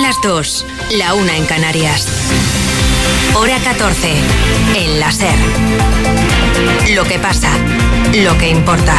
las 2, la 1 en Canarias. Hora 14, en la SER. Lo que pasa, lo que importa.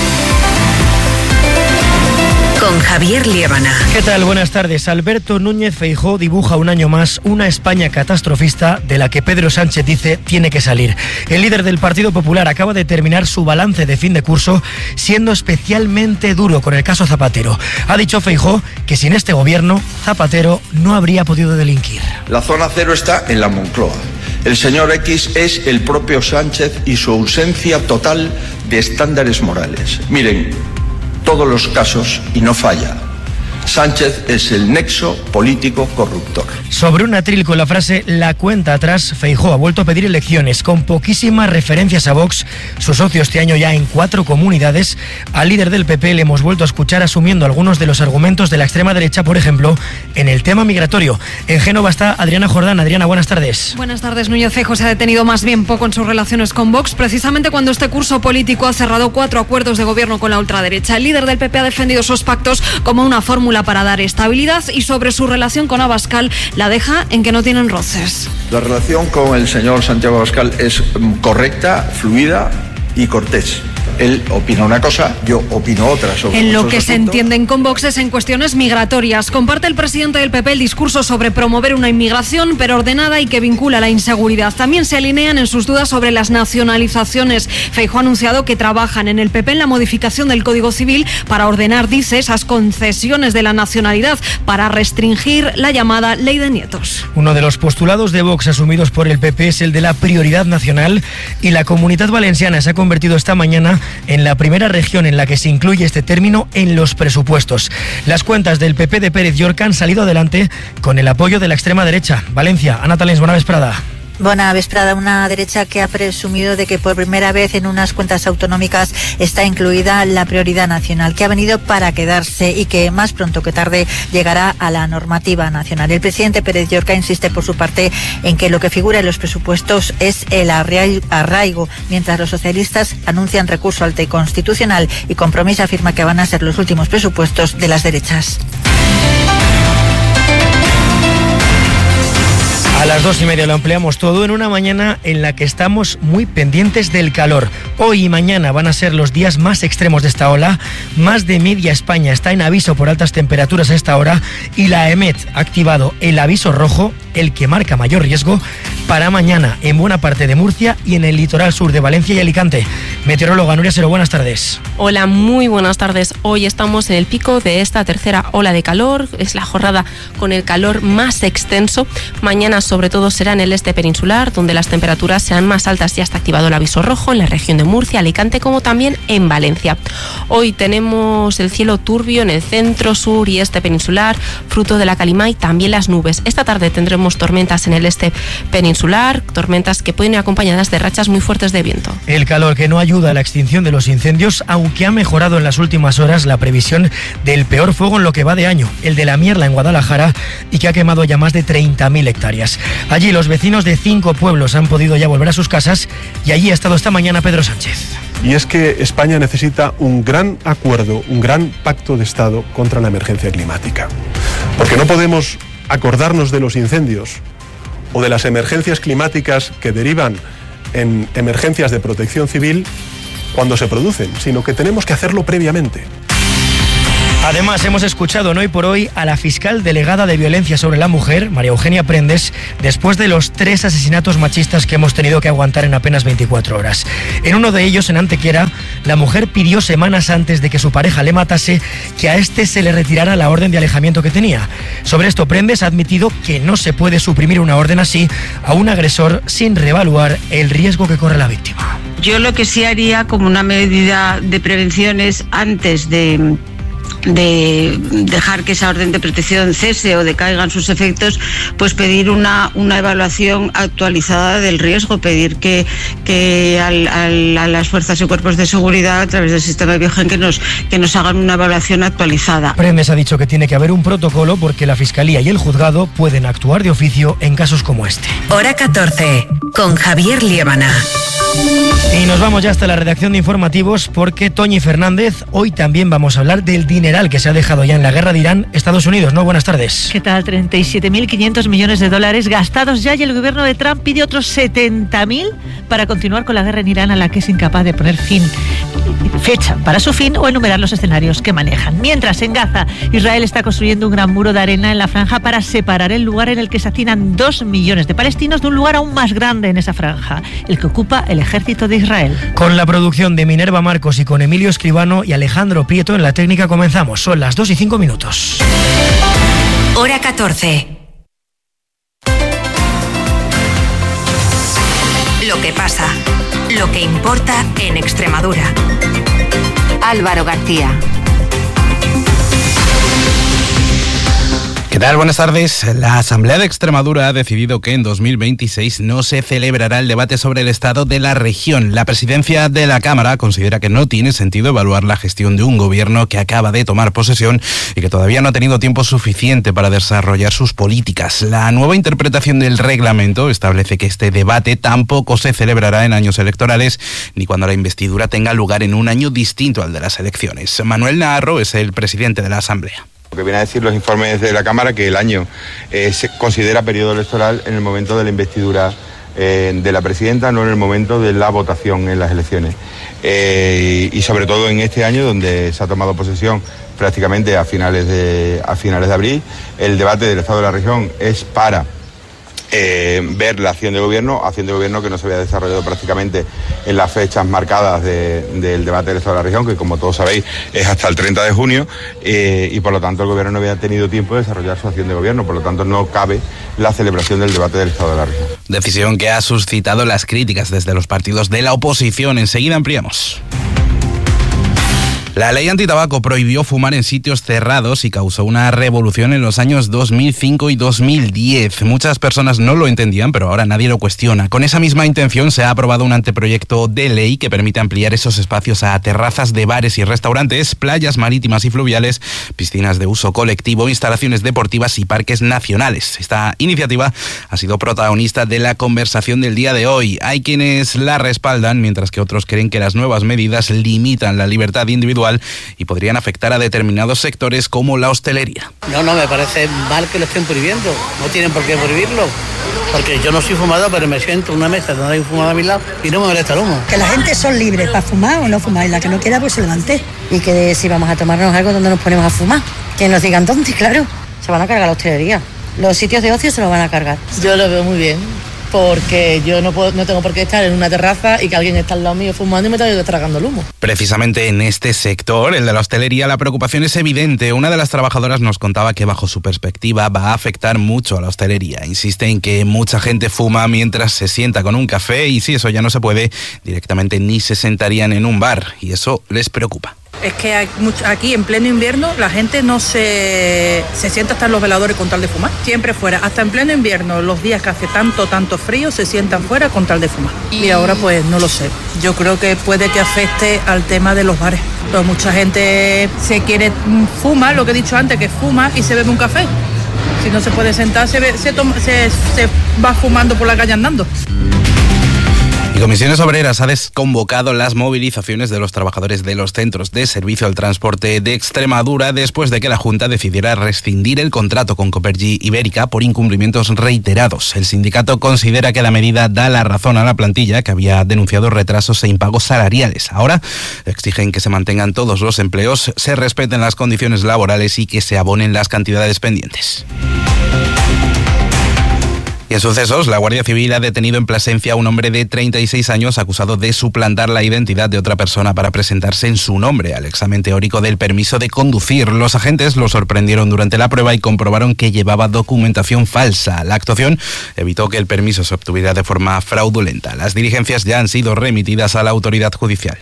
Con Javier Liébana. ¿Qué tal? Buenas tardes. Alberto Núñez Feijóo dibuja un año más una España catastrofista de la que Pedro Sánchez dice tiene que salir. El líder del Partido Popular acaba de terminar su balance de fin de curso siendo especialmente duro con el caso Zapatero. Ha dicho Feijóo que sin este gobierno Zapatero no habría podido delinquir. La zona cero está en la Moncloa. El señor X es el propio Sánchez y su ausencia total de estándares morales. Miren, todos los casos y no falla. Sánchez es el nexo político corruptor. Sobre un atril con la frase "la cuenta atrás", Feijóo ha vuelto a pedir elecciones con poquísimas referencias a Vox, su socio este año ya en 4 comunidades. Al líder del PP le hemos vuelto a escuchar asumiendo algunos de los argumentos de la extrema derecha, por ejemplo, en el tema migratorio. En Génova está Adriana Jordán. Adriana, buenas tardes. Buenas tardes. Núñez Feijóo se ha detenido más bien poco en sus relaciones con Vox, precisamente cuando este curso político ha cerrado 4 acuerdos de gobierno con la ultraderecha. El líder del PP ha defendido esos pactos como una fórmula para dar estabilidad y sobre su relación con Abascal la deja en que no tienen roces. La relación con el señor Santiago Abascal es correcta, fluida y cortés. Él opina una cosa, yo opino otra. En lo que se entienden con Vox es en cuestiones migratorias. Comparte el presidente del PP el discurso sobre promover una inmigración, pero ordenada y que vincula la inseguridad. También se alinean en sus dudas sobre las nacionalizaciones. Feijóo ha anunciado que trabajan en el PP en la modificación del Código Civil para ordenar, dice, esas concesiones de la nacionalidad para restringir la llamada ley de nietos. Uno de los postulados de Vox asumidos por el PP es el de la prioridad nacional y la Comunidad Valenciana se ha convertido esta mañana en la primera región en la que se incluye este término en los presupuestos. Las cuentas del PP de Pérez Llorca han salido adelante con el apoyo de la extrema derecha. Valencia, Ana Talens, buena vesprada. Buena vesprada. Una derecha que ha presumido de que por primera vez en unas cuentas autonómicas está incluida la prioridad nacional, que ha venido para quedarse y que más pronto que tarde llegará a la normativa nacional. El presidente Pérez Llorca insiste por su parte en que lo que figura en los presupuestos es el arraigo, mientras los socialistas anuncian recurso al TEI constitucional y Compromís afirma que van a ser los últimos presupuestos de las derechas. A las 2:30 lo ampliamos todo en una mañana en la que estamos muy pendientes del calor. Hoy y mañana van a ser los días más extremos de esta ola. Más de media España está en aviso por altas temperaturas a esta hora y la EMET ha activado el aviso rojo, el que marca mayor riesgo, para mañana en buena parte de Murcia y en el litoral sur de Valencia y Alicante. Meteoróloga Nuria Sero, buenas tardes. Hola, muy buenas tardes. Hoy estamos en el pico de esta tercera ola de calor. Es la jornada con el calor más extenso. Mañana sobre todo será en el este peninsular, donde las temperaturas serán más altas. Ya está activado el aviso rojo en la región de Murcia, Alicante, como también en Valencia. Hoy tenemos el cielo turbio en el centro, sur y este peninsular, fruto de la calima y también las nubes. Esta tarde tendremos tormentas en el este peninsular, tormentas que pueden ir acompañadas de rachas muy fuertes de viento. El calor que no ayuda a la extinción de los incendios, aunque ha mejorado en las últimas horas la previsión del peor fuego en lo que va de año, el de la Mierla en Guadalajara, y que ha quemado ya más de 30.000 hectáreas. Allí los vecinos de 5 pueblos han podido ya volver a sus casas y allí ha estado esta mañana Pedro Sánchez. Y es que España necesita un gran acuerdo, un gran pacto de Estado contra la emergencia climática. Porque no podemos acordarnos de los incendios o de las emergencias climáticas que derivan en emergencias de protección civil cuando se producen, sino que tenemos que hacerlo previamente. Además, hemos escuchado en Hoy por Hoy a la fiscal delegada de Violencia sobre la Mujer, María Eugenia Prendes, después de los 3 asesinatos machistas que hemos tenido que aguantar en apenas 24 horas. En uno de ellos, en Antequera, la mujer pidió semanas antes de que su pareja le matase que a este se le retirara la orden de alejamiento que tenía. Sobre esto, Prendes ha admitido que no se puede suprimir una orden así a un agresor sin reevaluar el riesgo que corre la víctima. Yo lo que sí haría como una medida de prevención es antes de dejar que esa orden de protección cese o decaigan sus efectos, pues pedir una evaluación actualizada del riesgo, pedir que a las fuerzas y cuerpos de seguridad a través del sistema de Biogen que nos hagan una evaluación actualizada. Prendes ha dicho que tiene que haber un protocolo porque la Fiscalía y el Juzgado pueden actuar de oficio en casos como este. Hora 14, con Javier Liébana. Y nos vamos ya hasta la redacción de informativos porque Toñi Fernández, hoy también vamos a hablar del dinero dineral que se ha dejado ya en la guerra de Irán, Estados Unidos, ¿no? Buenas tardes. ¿Qué tal? 37.500 millones de dólares gastados ya, y el gobierno de Trump pide otros 70.000 para continuar con la guerra en Irán, a la que es incapaz de poner fecha para su fin o enumerar los escenarios que manejan. Mientras, en Gaza, Israel está construyendo un gran muro de arena en la franja para separar el lugar en el que se hacinan 2 millones de palestinos de un lugar aún más grande en esa franja, el que ocupa el ejército de Israel. Con la producción de Minerva Marcos y con Emilio Escribano y Alejandro Prieto en la técnica comenzamos. Son las 2:05. Hora 14. Lo que pasa, lo que importa en Extremadura. Álvaro García. ¿Qué tal? Buenas tardes. La Asamblea de Extremadura ha decidido que en 2026 no se celebrará el debate sobre el estado de la región. La presidencia de la Cámara considera que no tiene sentido evaluar la gestión de un gobierno que acaba de tomar posesión y que todavía no ha tenido tiempo suficiente para desarrollar sus políticas. La nueva interpretación del reglamento establece que este debate tampoco se celebrará en años electorales ni cuando la investidura tenga lugar en un año distinto al de las elecciones. Manuel Naharro es el presidente de la Asamblea. Lo que viene a decir los informes de la Cámara, que el año se considera periodo electoral en el momento de la investidura de la presidenta, no en el momento de la votación en las elecciones. Y sobre todo en este año, donde se ha tomado posesión prácticamente a finales de abril, el debate del estado de la región es para ver la acción de gobierno que no se había desarrollado prácticamente en las fechas marcadas del debate del estado de la región, que como todos sabéis es hasta el 30 de junio, y por lo tanto el gobierno no había tenido tiempo de desarrollar su acción de gobierno, por lo tanto no cabe la celebración del debate del estado de la región. Decisión que ha suscitado las críticas desde los partidos de la oposición. Enseguida ampliamos. La ley antitabaco prohibió fumar en sitios cerrados y causó una revolución en los años 2005 y 2010. Muchas personas no lo entendían, pero ahora nadie lo cuestiona. Con esa misma intención se ha aprobado un anteproyecto de ley que permite ampliar esos espacios a terrazas de bares y restaurantes, playas marítimas y fluviales, piscinas de uso colectivo, instalaciones deportivas y parques nacionales. Esta iniciativa ha sido protagonista de la conversación del día de hoy. Hay quienes la respaldan, mientras que otros creen que las nuevas medidas limitan la libertad individual y podrían afectar a determinados sectores como la hostelería. No, me parece mal que lo estén prohibiendo. No tienen por qué prohibirlo. Porque yo no soy fumador, pero me siento en una mesa donde hay un fumador a mi lado y no me molesta el humo. Que la gente son libres para fumar o no fumar, y la que no quiera pues se levante. Y que si vamos a tomarnos algo, donde nos ponemos a fumar. Que nos digan dónde, claro. Se van a cargar la hostelería. Los sitios de ocio se los van a cargar. Yo lo veo muy bien, porque yo no tengo por qué estar en una terraza y que alguien está al lado mío fumando y me está tragando el humo. Precisamente en este sector, el de la hostelería, la preocupación es evidente. Una de las trabajadoras nos contaba que bajo su perspectiva va a afectar mucho a la hostelería. Insiste en que mucha gente fuma mientras se sienta con un café y si eso ya no se puede, directamente ni se sentarían en un bar, y eso les preocupa. Es que aquí en pleno invierno la gente no se sienta hasta en los veladores con tal de fumar. Siempre fuera, hasta en pleno invierno, los días que hace tanto frío, se sientan fuera con tal de fumar. Y ahora pues no lo sé. Yo creo que puede que afecte al tema de los bares. Pero mucha gente se quiere fumar, lo que he dicho antes, que fuma y se bebe un café. Si no se puede sentar, se va fumando por la calle andando. Y Comisiones Obreras ha desconvocado las movilizaciones de los trabajadores de los centros de servicio al transporte de Extremadura después de que la Junta decidiera rescindir el contrato con Copergy Ibérica por incumplimientos reiterados. El sindicato considera que la medida da la razón a la plantilla, que había denunciado retrasos e impagos salariales. Ahora exigen que se mantengan todos los empleos, se respeten las condiciones laborales y que se abonen las cantidades pendientes. Y en sucesos, la Guardia Civil ha detenido en Plasencia a un hombre de 36 años acusado de suplantar la identidad de otra persona para presentarse en su nombre al examen teórico del permiso de conducir. Los agentes lo sorprendieron durante la prueba y comprobaron que llevaba documentación falsa. La actuación evitó que el permiso se obtuviera de forma fraudulenta. Las diligencias ya han sido remitidas a la autoridad judicial.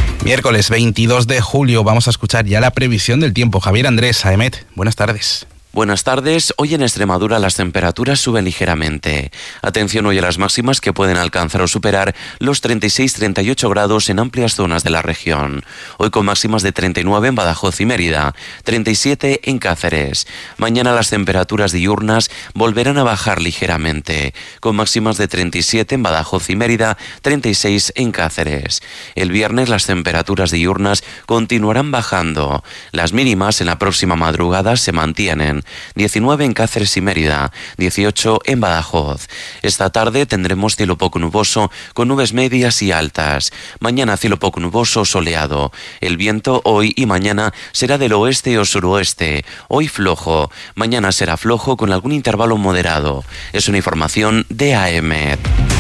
Miércoles 22 de julio vamos a escuchar ya la previsión del tiempo. Javier Andrés, AEMET, buenas tardes. Buenas tardes. Hoy en Extremadura las temperaturas suben ligeramente. Atención hoy a las máximas que pueden alcanzar o superar los 36-38 grados en amplias zonas de la región. Hoy con máximas de 39 en Badajoz y Mérida, 37 en Cáceres. Mañana las temperaturas diurnas volverán a bajar ligeramente, con máximas de 37 en Badajoz y Mérida, 36 en Cáceres. El viernes las temperaturas diurnas continuarán bajando. Las mínimas en la próxima madrugada se mantienen. 19 en Cáceres y Mérida, 18 en Badajoz. Esta tarde tendremos cielo poco nuboso con nubes medias y altas. Mañana cielo poco nuboso soleado. El viento hoy y mañana será del oeste o suroeste. Hoy flojo. Mañana será flojo con algún intervalo moderado. Es una información de AEMET.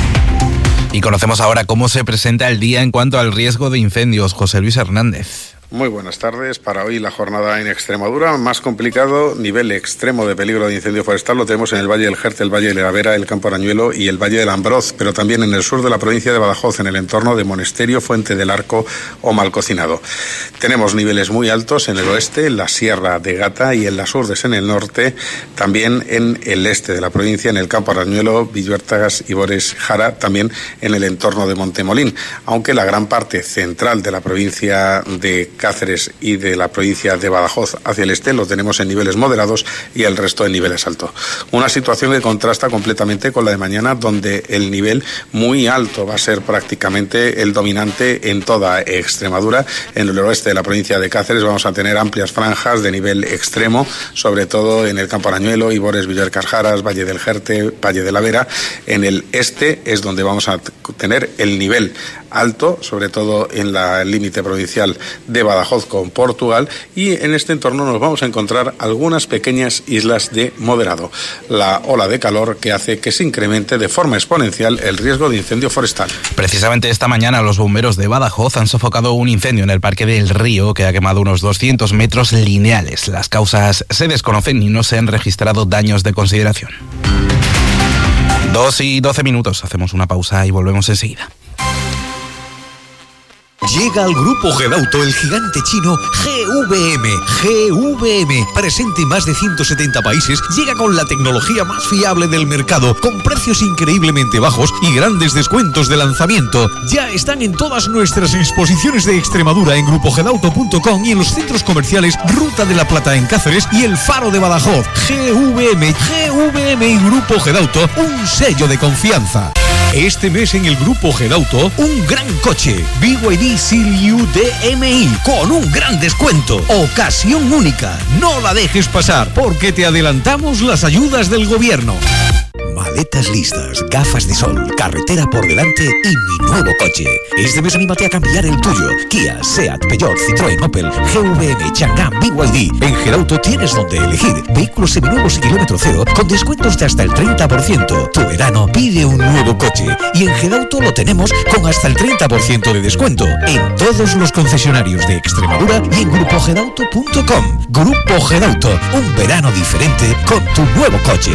Y conocemos ahora cómo se presenta el día en cuanto al riesgo de incendios. José Luis Hernández. Muy buenas tardes. Para hoy la jornada en Extremadura, más complicado, nivel extremo de peligro de incendio forestal lo tenemos en el Valle del Jerte, el Valle de la Vera, el Campo Arañuelo y el Valle del Ambroz, pero también en el sur de la provincia de Badajoz, en el entorno de Monesterio, Fuente del Arco o Malcocinado. Tenemos niveles muy altos en el oeste, en la Sierra de Gata y en las Urdes en el norte, también en el este de la provincia, en el Campo Arañuelo, Villuertagas, Ibores, Jara, también en el entorno de Montemolín, aunque la gran parte central de la provincia de Cáceres y de la provincia de Badajoz hacia el este lo tenemos en niveles moderados y el resto en niveles altos. Una situación que contrasta completamente con la de mañana, donde el nivel muy alto va a ser prácticamente el dominante en toda Extremadura. En el oeste de la provincia de Cáceres vamos a tener amplias franjas de nivel extremo, sobre todo en el Campo Arañuelo, Ibores, Villuercas, Jaras, Valle del Jerte, Valle de la Vera. En el este es donde vamos a tener el nivel alto, sobre todo en el límite provincial de Badajoz con Portugal, y en este entorno nos vamos a encontrar algunas pequeñas islas de moderado. La ola de calor que hace que se incremente de forma exponencial el riesgo de incendio forestal. Precisamente esta mañana los bomberos de Badajoz han sofocado un incendio en el Parque del Río que ha quemado unos 200 metros lineales. Las causas se desconocen y no se han registrado daños de consideración. 2:12. Hacemos una pausa y volvemos enseguida. Llega al Grupo Gedauto el gigante chino GVM. Presente en más de 170 países, llega con la tecnología más fiable del mercado, con precios increíblemente bajos y grandes descuentos de lanzamiento. Ya están en todas nuestras exposiciones de Extremadura en grupogedauto.com y en los centros comerciales Ruta de la Plata en Cáceres y El Faro de Badajoz. GVM y Grupo Gedauto, un sello de confianza. Este mes en el Grupo Gedauto, un gran coche, BYD Seal-U DMI, con un gran descuento. Ocasión única, no la dejes pasar, porque te adelantamos las ayudas del gobierno. Maletas listas, gafas de sol, carretera por delante y mi nuevo coche. Este mes anímate a cambiar el tuyo. Kia, Seat, Peugeot, Citroën, Opel, GVM, Chang'an, BYD. En Gedauto tienes donde elegir. Vehículos seminuevos y kilómetro cero con descuentos de hasta el 30%. Tu verano pide un nuevo coche. Y en Gedauto lo tenemos con hasta el 30% de descuento. En todos los concesionarios de Extremadura y en grupogedauto.com. Grupo Gedauto, un verano diferente con tu nuevo coche.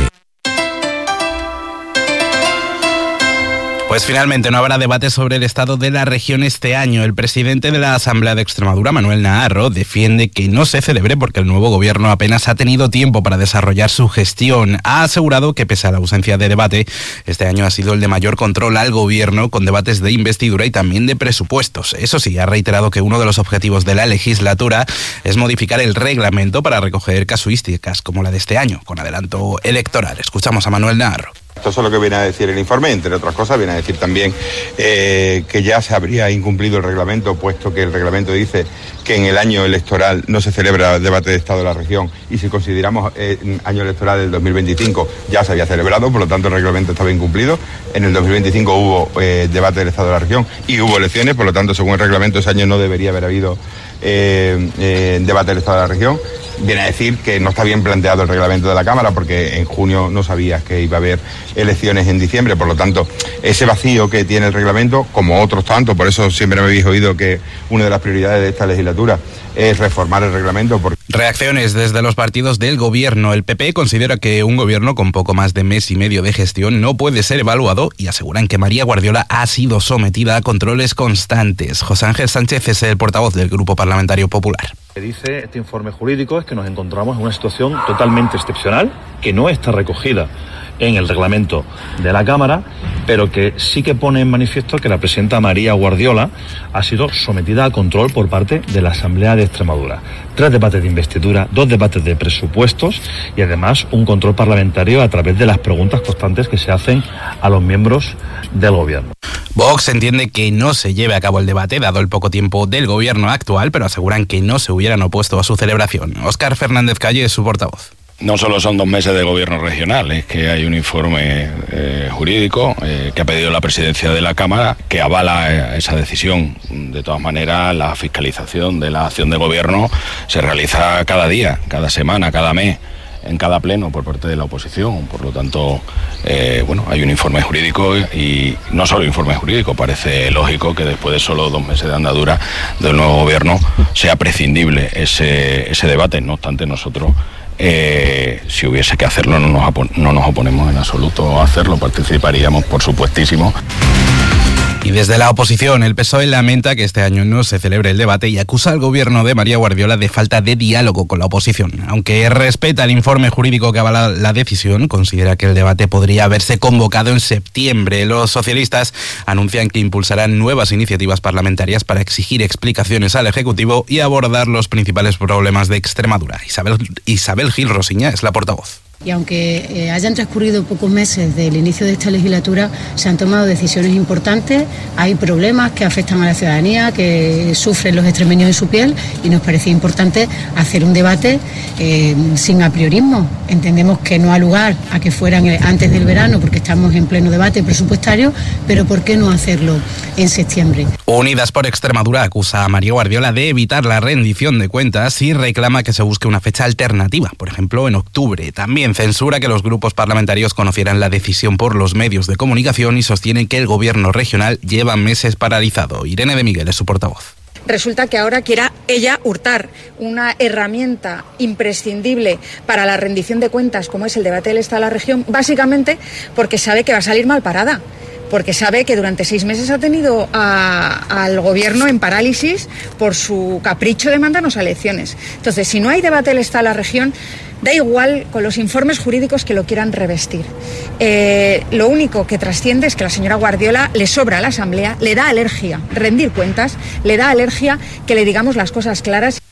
Pues finalmente no habrá debate sobre el estado de la región este año. El presidente de la Asamblea de Extremadura, Manuel Naharro, defiende que no se celebre porque el nuevo gobierno apenas ha tenido tiempo para desarrollar su gestión. Ha asegurado que pese a la ausencia de debate, este año ha sido el de mayor control al gobierno, con debates de investidura y también de presupuestos. Eso sí, ha reiterado que uno de los objetivos de la legislatura es modificar el reglamento para recoger casuísticas como la de este año, con adelanto electoral. Escuchamos a Manuel Naharro. Esto es lo que viene a decir el informe, entre otras cosas viene a decir también que ya se habría incumplido el reglamento, puesto que el reglamento dice que en el año electoral no se celebra el debate de Estado de la región, y si consideramos año electoral del 2025 ya se había celebrado, por lo tanto el reglamento estaba incumplido. En el 2025 hubo debate del Estado de la región y hubo elecciones, por lo tanto según el reglamento ese año no debería haber habido debate del Estado de la región. Viene a decir que no está bien planteado el reglamento de la Cámara, porque en junio no sabías que iba a haber elecciones en diciembre, por lo tanto ese vacío que tiene el reglamento, como otros tantos, por eso siempre me habéis oído que una de las prioridades de esta legislatura es reformar el reglamento. Reacciones desde los partidos del gobierno. El PP considera que un gobierno con poco más de mes y medio de gestión no puede ser evaluado y aseguran que María Guardiola ha sido sometida a controles constantes. José Ángel Sánchez es el portavoz del Grupo Parlamentario Popular. Lo que dice este informe jurídico es que nos encontramos en una situación totalmente excepcional, que no está recogida en el reglamento de la Cámara, pero que sí que pone en manifiesto que la presidenta María Guardiola ha sido sometida a control por parte de la Asamblea de Extremadura. 3 debates de investidura, 2 debates de presupuestos y además un control parlamentario a través de las preguntas constantes que se hacen a los miembros del Gobierno. Vox entiende que no se lleve a cabo el debate dado el poco tiempo del Gobierno actual, pero aseguran que no se hubieran opuesto a su celebración. Óscar Fernández Calle es su portavoz. No solo son 2 meses de gobierno regional, es que hay un informe jurídico que ha pedido la presidencia de la Cámara que avala esa decisión. De todas maneras, la fiscalización de la acción de gobierno se realiza cada día, cada semana, cada mes, en cada pleno por parte de la oposición. Por lo tanto, hay un informe jurídico y no solo informe jurídico, parece lógico que después de solo 2 meses de andadura del nuevo gobierno sea prescindible ese debate. No obstante, nosotros si hubiese que hacerlo no nos oponemos en absoluto a hacerlo, participaríamos por supuestísimo. Y desde la oposición, el PSOE lamenta que este año no se celebre el debate y acusa al gobierno de María Guardiola de falta de diálogo con la oposición. Aunque respeta el informe jurídico que avala la decisión, considera que el debate podría haberse convocado en septiembre. Los socialistas anuncian que impulsarán nuevas iniciativas parlamentarias para exigir explicaciones al Ejecutivo y abordar los principales problemas de Extremadura. Isabel Gil Rosiña es la portavoz. Y aunque hayan transcurrido pocos meses del inicio de esta legislatura, se han tomado decisiones importantes, hay problemas que afectan a la ciudadanía, que sufren los extremeños en su piel, y nos parece importante hacer un debate sin apriorismo. Entendemos que no ha lugar a que fueran antes del verano, porque estamos en pleno debate presupuestario, pero ¿por qué no hacerlo en septiembre? Unidas por Extremadura acusa a María Guardiola de evitar la rendición de cuentas y reclama que se busque una fecha alternativa, por ejemplo en octubre. También censura que los grupos parlamentarios conocieran la decisión por los medios de comunicación y sostienen que el gobierno regional lleva meses paralizado. Irene de Miguel es su portavoz. Resulta que ahora quiera ella hurtar una herramienta imprescindible para la rendición de cuentas como es el debate del Estado de la región, básicamente porque sabe que va a salir mal parada. Porque sabe que durante 6 meses ha tenido al gobierno en parálisis por su capricho de mandarnos a elecciones. Entonces, si no hay debate del Estado de la región, da igual con los informes jurídicos que lo quieran revestir. Lo único que trasciende es que la señora Guardiola le sobra a la Asamblea, le da alergia rendir cuentas, le da alergia que le digamos las cosas claras.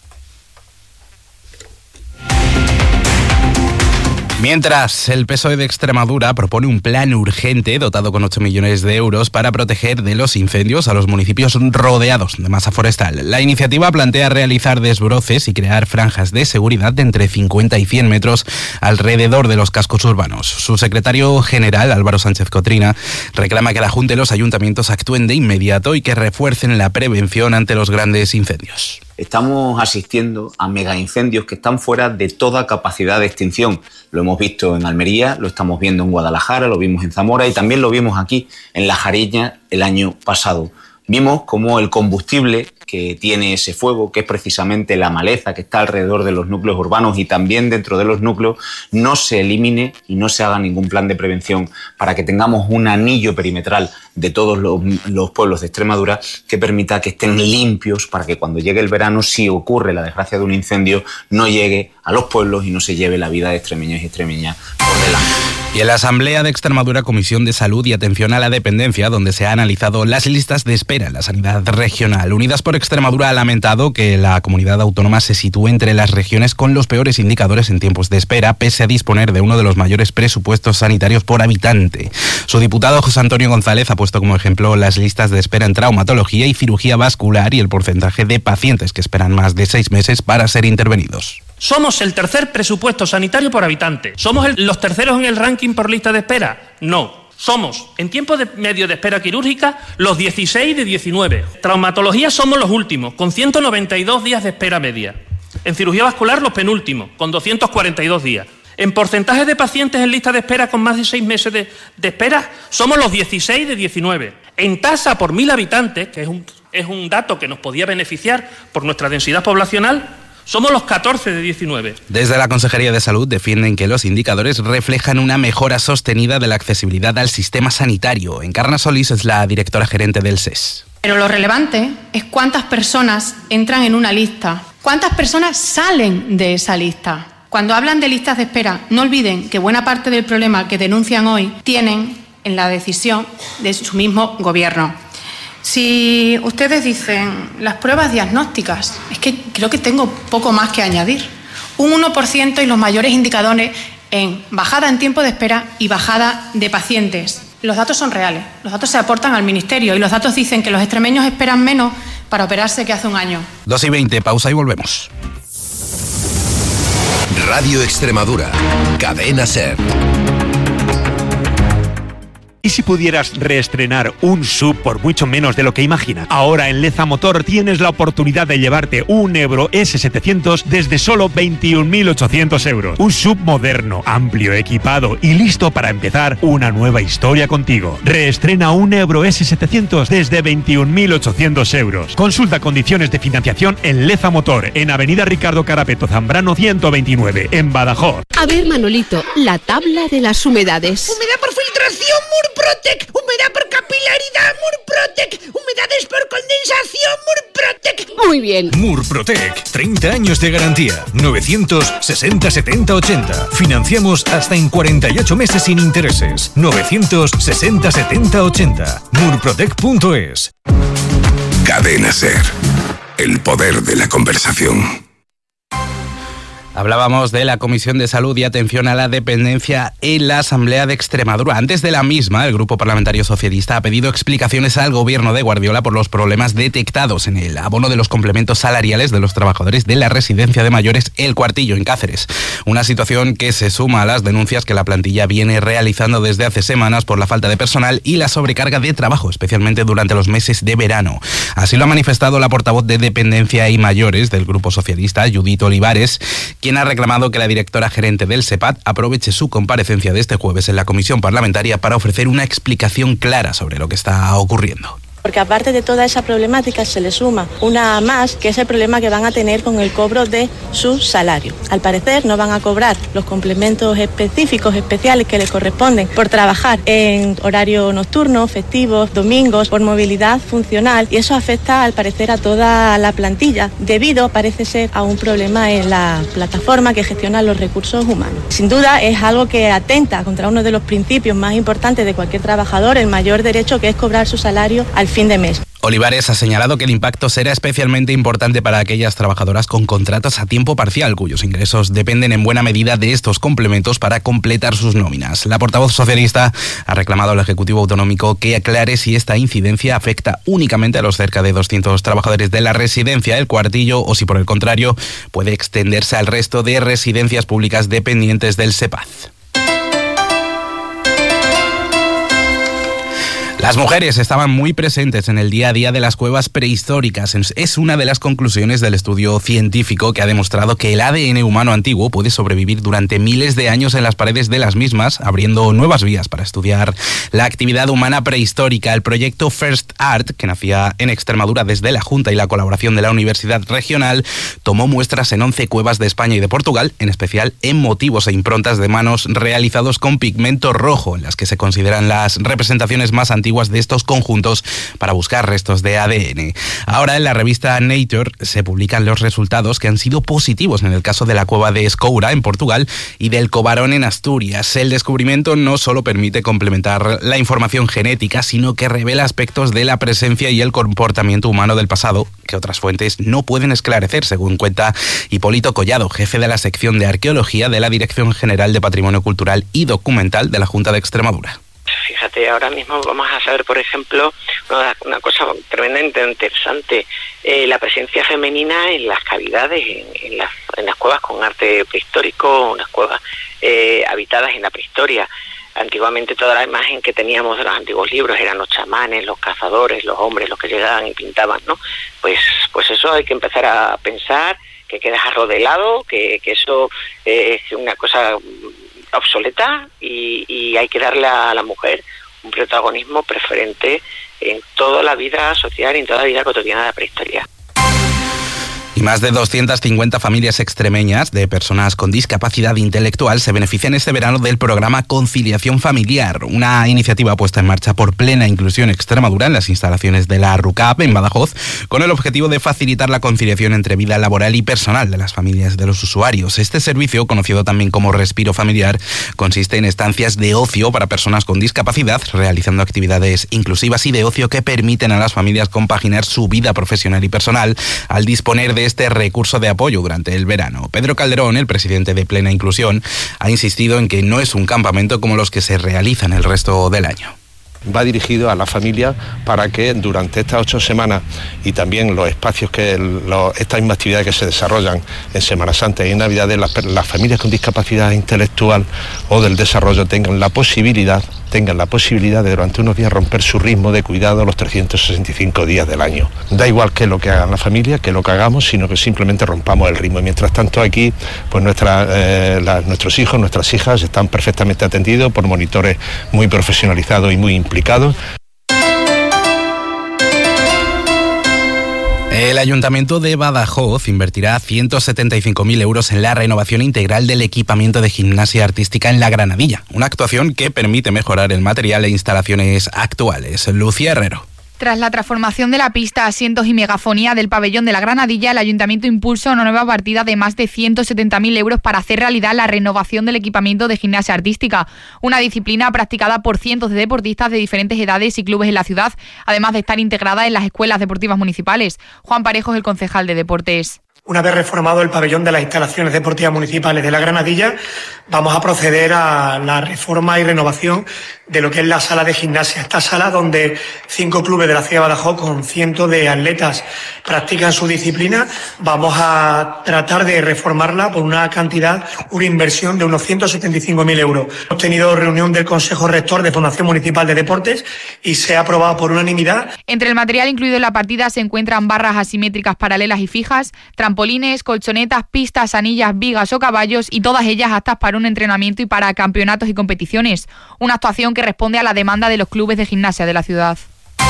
Mientras, el PSOE de Extremadura propone un plan urgente dotado con 8 millones de euros para proteger de los incendios a los municipios rodeados de masa forestal. La iniciativa plantea realizar desbroces y crear franjas de seguridad de entre 50 y 100 metros alrededor de los cascos urbanos. Su secretario general, Álvaro Sánchez Cotrina, reclama que la Junta y los ayuntamientos actúen de inmediato y que refuercen la prevención ante los grandes incendios. Estamos asistiendo a megaincendios que están fuera de toda capacidad de extinción. Lo hemos visto en Almería, lo estamos viendo en Guadalajara, lo vimos en Zamora y también lo vimos aquí en La Jariña el año pasado. Vimos cómo el combustible que tiene ese fuego, que es precisamente la maleza que está alrededor de los núcleos urbanos y también dentro de los núcleos, no se elimine y no se haga ningún plan de prevención para que tengamos un anillo perimetral de todos los pueblos de Extremadura que permita que estén limpios para que cuando llegue el verano, si ocurre la desgracia de un incendio, no llegue a los pueblos y no se lleve la vida de extremeños y extremeñas por delante. Y en la Asamblea de Extremadura, Comisión de Salud y Atención a la Dependencia, donde se ha analizado las listas de espera en la sanidad regional. Unidas por Extremadura ha lamentado que la comunidad autónoma se sitúe entre las regiones con los peores indicadores en tiempos de espera, pese a disponer de uno de los mayores presupuestos sanitarios por habitante. Su diputado José Antonio González ha puesto como ejemplo las listas de espera en traumatología y cirugía vascular y el porcentaje de pacientes que esperan más de 6 meses para ser intervenidos. ¿Somos el tercer presupuesto sanitario por habitante? ¿Somos los terceros en el ranking por lista de espera? No. Somos, en tiempo medio de espera quirúrgica, los 16 de 19. Traumatología somos los últimos, con 192 días de espera media. En cirugía vascular, los penúltimos, con 242 días. En porcentaje de pacientes en lista de espera con más de 6 meses de espera, somos los 16 de 19. En tasa por 1.000 habitantes, que es un dato que nos podía beneficiar por nuestra densidad poblacional, somos los 14 de 19. Desde la Consejería de Salud defienden que los indicadores reflejan una mejora sostenida de la accesibilidad al sistema sanitario. Encarna Solís es la directora gerente del SES. Pero lo relevante es cuántas personas entran en una lista. ¿Cuántas personas salen de esa lista? Cuando hablan de listas de espera, no olviden que buena parte del problema que denuncian hoy tienen en la decisión de su mismo gobierno. Si ustedes dicen las pruebas diagnósticas, es que creo que tengo poco más que añadir. Un 1% y los mayores indicadores en bajada en tiempo de espera y bajada de pacientes. Los datos son reales, los datos se aportan al Ministerio y los datos dicen que los extremeños esperan menos para operarse que hace un año. 2:20, pausa y volvemos. Radio Extremadura, Cadena SER. ¿Y si pudieras reestrenar un SUV por mucho menos de lo que imaginas? Ahora en Leza Motor tienes la oportunidad de llevarte un Ebro S700 desde solo 21.800 euros. Un SUV moderno, amplio, equipado y listo para empezar una nueva historia contigo. Reestrena un Ebro S700 desde 21.800 euros. Consulta condiciones de financiación en Leza Motor, en Avenida Ricardo Carapeto Zambrano 129, en Badajoz. A ver, Manolito, la tabla de las humedades. Humedad por filtración, Murprotec. Humedad por capilaridad, Murprotec. Humedades por condensación, Murprotec. Muy bien. Murprotec, 30 años de garantía. 960 70 80. Financiamos hasta en 48 meses sin intereses. 960 70 80. Murprotec.es. Cadena SER. El poder de la conversación. Hablábamos de la Comisión de Salud y Atención a la Dependencia en la Asamblea de Extremadura. Antes de la misma, el Grupo Parlamentario Socialista ha pedido explicaciones al gobierno de Guardiola por los problemas detectados en el abono de los complementos salariales de los trabajadores de la residencia de mayores El Cuartillo, en Cáceres. Una situación que se suma a las denuncias que la plantilla viene realizando desde hace semanas por la falta de personal y la sobrecarga de trabajo, especialmente durante los meses de verano. Así lo ha manifestado la portavoz de Dependencia y Mayores del Grupo Socialista, Judith Olivares, quien ha reclamado que la directora gerente del SEPAD aproveche su comparecencia de este jueves en la comisión parlamentaria para ofrecer una explicación clara sobre lo que está ocurriendo. Porque aparte de toda esa problemática se le suma una más, que es el problema que van a tener con el cobro de su salario. Al parecer no van a cobrar los complementos específicos, especiales que les corresponden por trabajar en horario nocturno, festivos, domingos, por movilidad funcional, y eso afecta al parecer a toda la plantilla, debido parece ser a un problema en la plataforma que gestiona los recursos humanos. Sin duda es algo que atenta contra uno de los principios más importantes de cualquier trabajador, el mayor derecho, que es cobrar su salario al fin de mes. Olivares ha señalado que el impacto será especialmente importante para aquellas trabajadoras con contratos a tiempo parcial, cuyos ingresos dependen en buena medida de estos complementos para completar sus nóminas. La portavoz socialista ha reclamado al Ejecutivo Autonómico que aclare si esta incidencia afecta únicamente a los cerca de 200 trabajadores de la residencia El Cuartillo o si, por el contrario, puede extenderse al resto de residencias públicas dependientes del SEPAD. Las mujeres estaban muy presentes en el día a día de las cuevas prehistóricas. Es una de las conclusiones del estudio científico que ha demostrado que el ADN humano antiguo puede sobrevivir durante miles de años en las paredes de las mismas, abriendo nuevas vías para estudiar la actividad humana prehistórica. El proyecto First Art, que nacía en Extremadura desde la Junta y la colaboración de la Universidad Regional, tomó muestras en 11 cuevas de España y de Portugal, en especial en motivos e improntas de manos realizados con pigmento rojo, en las que se consideran las representaciones más antiguas de estos conjuntos para buscar restos de ADN. Ahora en la revista Nature se publican los resultados que han sido positivos en el caso de la cueva de Escoura en Portugal y del Cobarón en Asturias. El descubrimiento no solo permite complementar la información genética, sino que revela aspectos de la presencia y el comportamiento humano del pasado que otras fuentes no pueden esclarecer, según cuenta Hipólito Collado, jefe de la sección de Arqueología de la Dirección General de Patrimonio Cultural y Documental de la Junta de Extremadura. Fíjate, ahora mismo vamos a saber, por ejemplo, una cosa tremendamente interesante, la presencia femenina en las cavidades, en las cuevas con arte prehistórico, unas cuevas habitadas en la prehistoria. Antiguamente toda la imagen que teníamos de los antiguos libros eran los chamanes, los cazadores, los hombres, los que llegaban y pintaban, ¿no? Pues eso hay que empezar a pensar, que hay que dejarlo de lado, que eso es una cosa obsoleta y hay que darle a la mujer un protagonismo preferente en toda la vida social y en toda la vida cotidiana de la prehistoria. Y más de 250 familias extremeñas de personas con discapacidad intelectual se benefician este verano del programa Conciliación Familiar, una iniciativa puesta en marcha por Plena Inclusión Extremadura en las instalaciones de la RUCAP en Badajoz, con el objetivo de facilitar la conciliación entre vida laboral y personal de las familias de los usuarios. Este servicio, conocido también como Respiro Familiar, consiste en estancias de ocio para personas con discapacidad, realizando actividades inclusivas y de ocio que permiten a las familias compaginar su vida profesional y personal al disponer de este recurso de apoyo durante el verano. Pedro Calderón, el presidente de Plena Inclusión, ha insistido en que no es un campamento como los que se realizan el resto del año. Va dirigido a la familia para que durante estas 8 semanas y también los espacios estas mismas actividades que se desarrollan en Semana Santa y en Navidades, las familias con discapacidad intelectual o del desarrollo tengan la posibilidad de durante unos días romper su ritmo de cuidado los 365 días del año. Da igual que lo que hagan la familia, que lo que hagamos, sino que simplemente rompamos el ritmo. Y mientras tanto aquí, pues nuestros hijos, nuestras hijas están perfectamente atendidos por monitores muy profesionalizados y muy implicados. El Ayuntamiento de Badajoz invertirá 175.000 euros en la renovación integral del equipamiento de gimnasia artística en La Granadilla, una actuación que permite mejorar el material e instalaciones actuales. Lucía Herrero. Tras la transformación de la pista, asientos y megafonía del pabellón de La Granadilla, el Ayuntamiento impulsa una nueva partida de más de 170.000 euros para hacer realidad la renovación del equipamiento de gimnasia artística, una disciplina practicada por cientos de deportistas de diferentes edades y clubes en la ciudad, además de estar integrada en las escuelas deportivas municipales. Juan Parejo es el concejal de Deportes. Una vez reformado el pabellón de las instalaciones deportivas municipales de La Granadilla, vamos a proceder a la reforma y renovación de lo que es la sala de gimnasia. Esta sala donde 5 clubes de la ciudad de Badajoz con cientos de atletas practican su disciplina, vamos a tratar de reformarla por una inversión de unos 175.000 euros. Hemos tenido reunión del Consejo Rector de Fundación Municipal de Deportes y se ha aprobado por unanimidad. Entre el material incluido en la partida se encuentran barras asimétricas paralelas y fijas, trampolines, colchonetas, pistas, anillas, vigas o caballos, y todas ellas aptas para un entrenamiento y para campeonatos y competiciones. Una actuación que responde a la demanda de los clubes de gimnasia de la ciudad.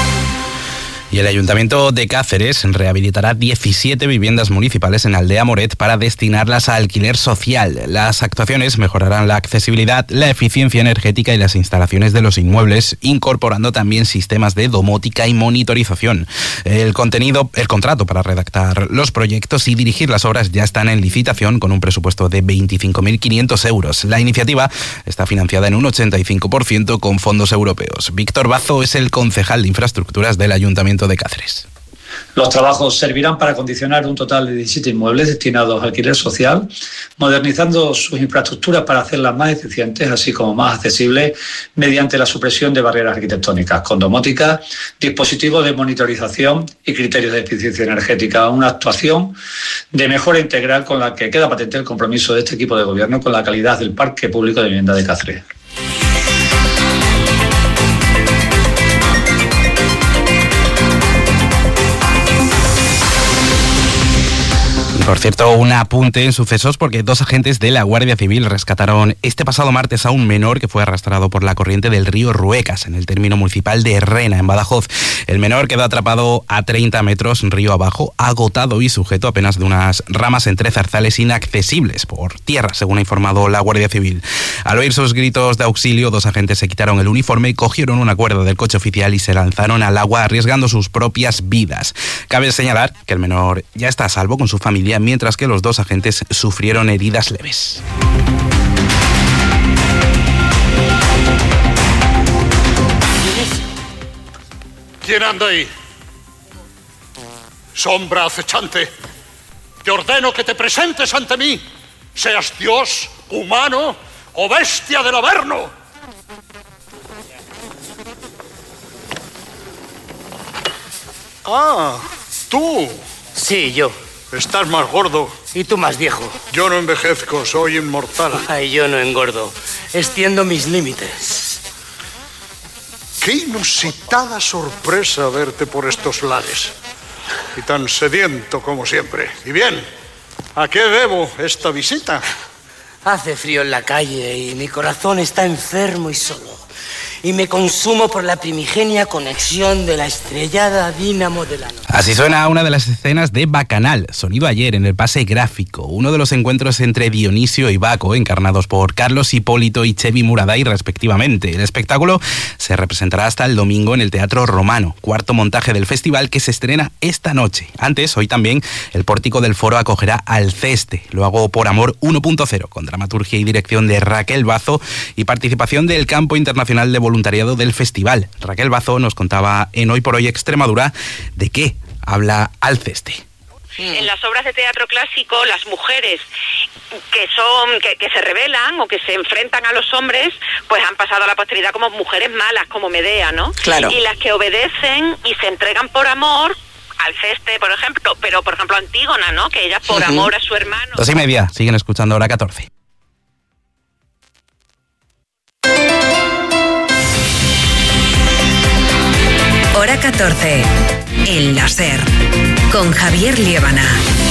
Y el Ayuntamiento de Cáceres rehabilitará 17 viviendas municipales en Aldea Moret para destinarlas a alquiler social. Las actuaciones mejorarán la accesibilidad, la eficiencia energética y las instalaciones de los inmuebles, incorporando también sistemas de domótica y monitorización. El contrato para redactar los proyectos y dirigir las obras ya están en licitación con un presupuesto de 25.500 euros. La iniciativa está financiada en un 85% con fondos europeos. Víctor Bazo es el concejal de Infraestructuras del Ayuntamiento de Cáceres. Los trabajos servirán para acondicionar un total de 17 inmuebles destinados al alquiler social, modernizando sus infraestructuras para hacerlas más eficientes, así como más accesibles, mediante la supresión de barreras arquitectónicas, con domótica, dispositivos de monitorización y criterios de eficiencia energética. Una actuación de mejora integral con la que queda patente el compromiso de este equipo de gobierno con la calidad del parque público de vivienda de Cáceres. Por cierto, un apunte en sucesos porque 2 agentes de la Guardia Civil rescataron este pasado martes a un menor que fue arrastrado por la corriente del río Ruecas en el término municipal de Rena, en Badajoz. El menor quedó atrapado a 30 metros río abajo, agotado y sujeto apenas de unas ramas entre zarzales inaccesibles por tierra, según ha informado la Guardia Civil. Al oír sus gritos de auxilio, 2 agentes se quitaron el uniforme, cogieron una cuerda del coche oficial y se lanzaron al agua arriesgando sus propias vidas. Cabe señalar que el menor ya está a salvo con su familia, mientras que los 2 agentes sufrieron heridas leves. ¿Quién anda ahí? Sombra acechante, te ordeno que te presentes ante mí, seas Dios, humano o bestia del Averno. Ah, tú. Sí, yo. Estás más gordo. Y tú más viejo. Yo no envejezco, soy inmortal. Ay, yo no engordo. Extiendo mis límites. Qué inusitada sorpresa verte por estos lares. Y tan sediento como siempre. Y bien, ¿a qué debo esta visita? Hace frío en la calle y mi corazón está enfermo y solo. y me consumo por la primigenia conexión de la estrellada dínamo de la noche. Así suena una de las escenas de Bacanal, sonido ayer en el pase gráfico, uno de los encuentros entre Dionisio y Baco, encarnados por Carlos Hipólito y Chevy Muraday respectivamente. El espectáculo se representará hasta el domingo en el Teatro Romano, cuarto montaje del festival que se estrena esta noche. Antes, hoy también, el pórtico del foro acogerá Alceste, Lo hago por amor 1.0, con dramaturgia y dirección de Raquel Bazo y participación del campo internacional de voluntariado del festival. Raquel Bazo nos contaba en Hoy por Hoy Extremadura de qué habla Alceste. En las obras de teatro clásico, las mujeres que se rebelan o que se enfrentan a los hombres, pues han pasado a la posteridad como mujeres malas, como Medea, ¿no? Claro. Y las que obedecen y se entregan por amor, Alceste, por ejemplo, pero por ejemplo Antígona, ¿no? Que ella por amor a su hermano. 2:30, siguen escuchando Hora 14. Hora 14, El Láser, con Javier Liébana.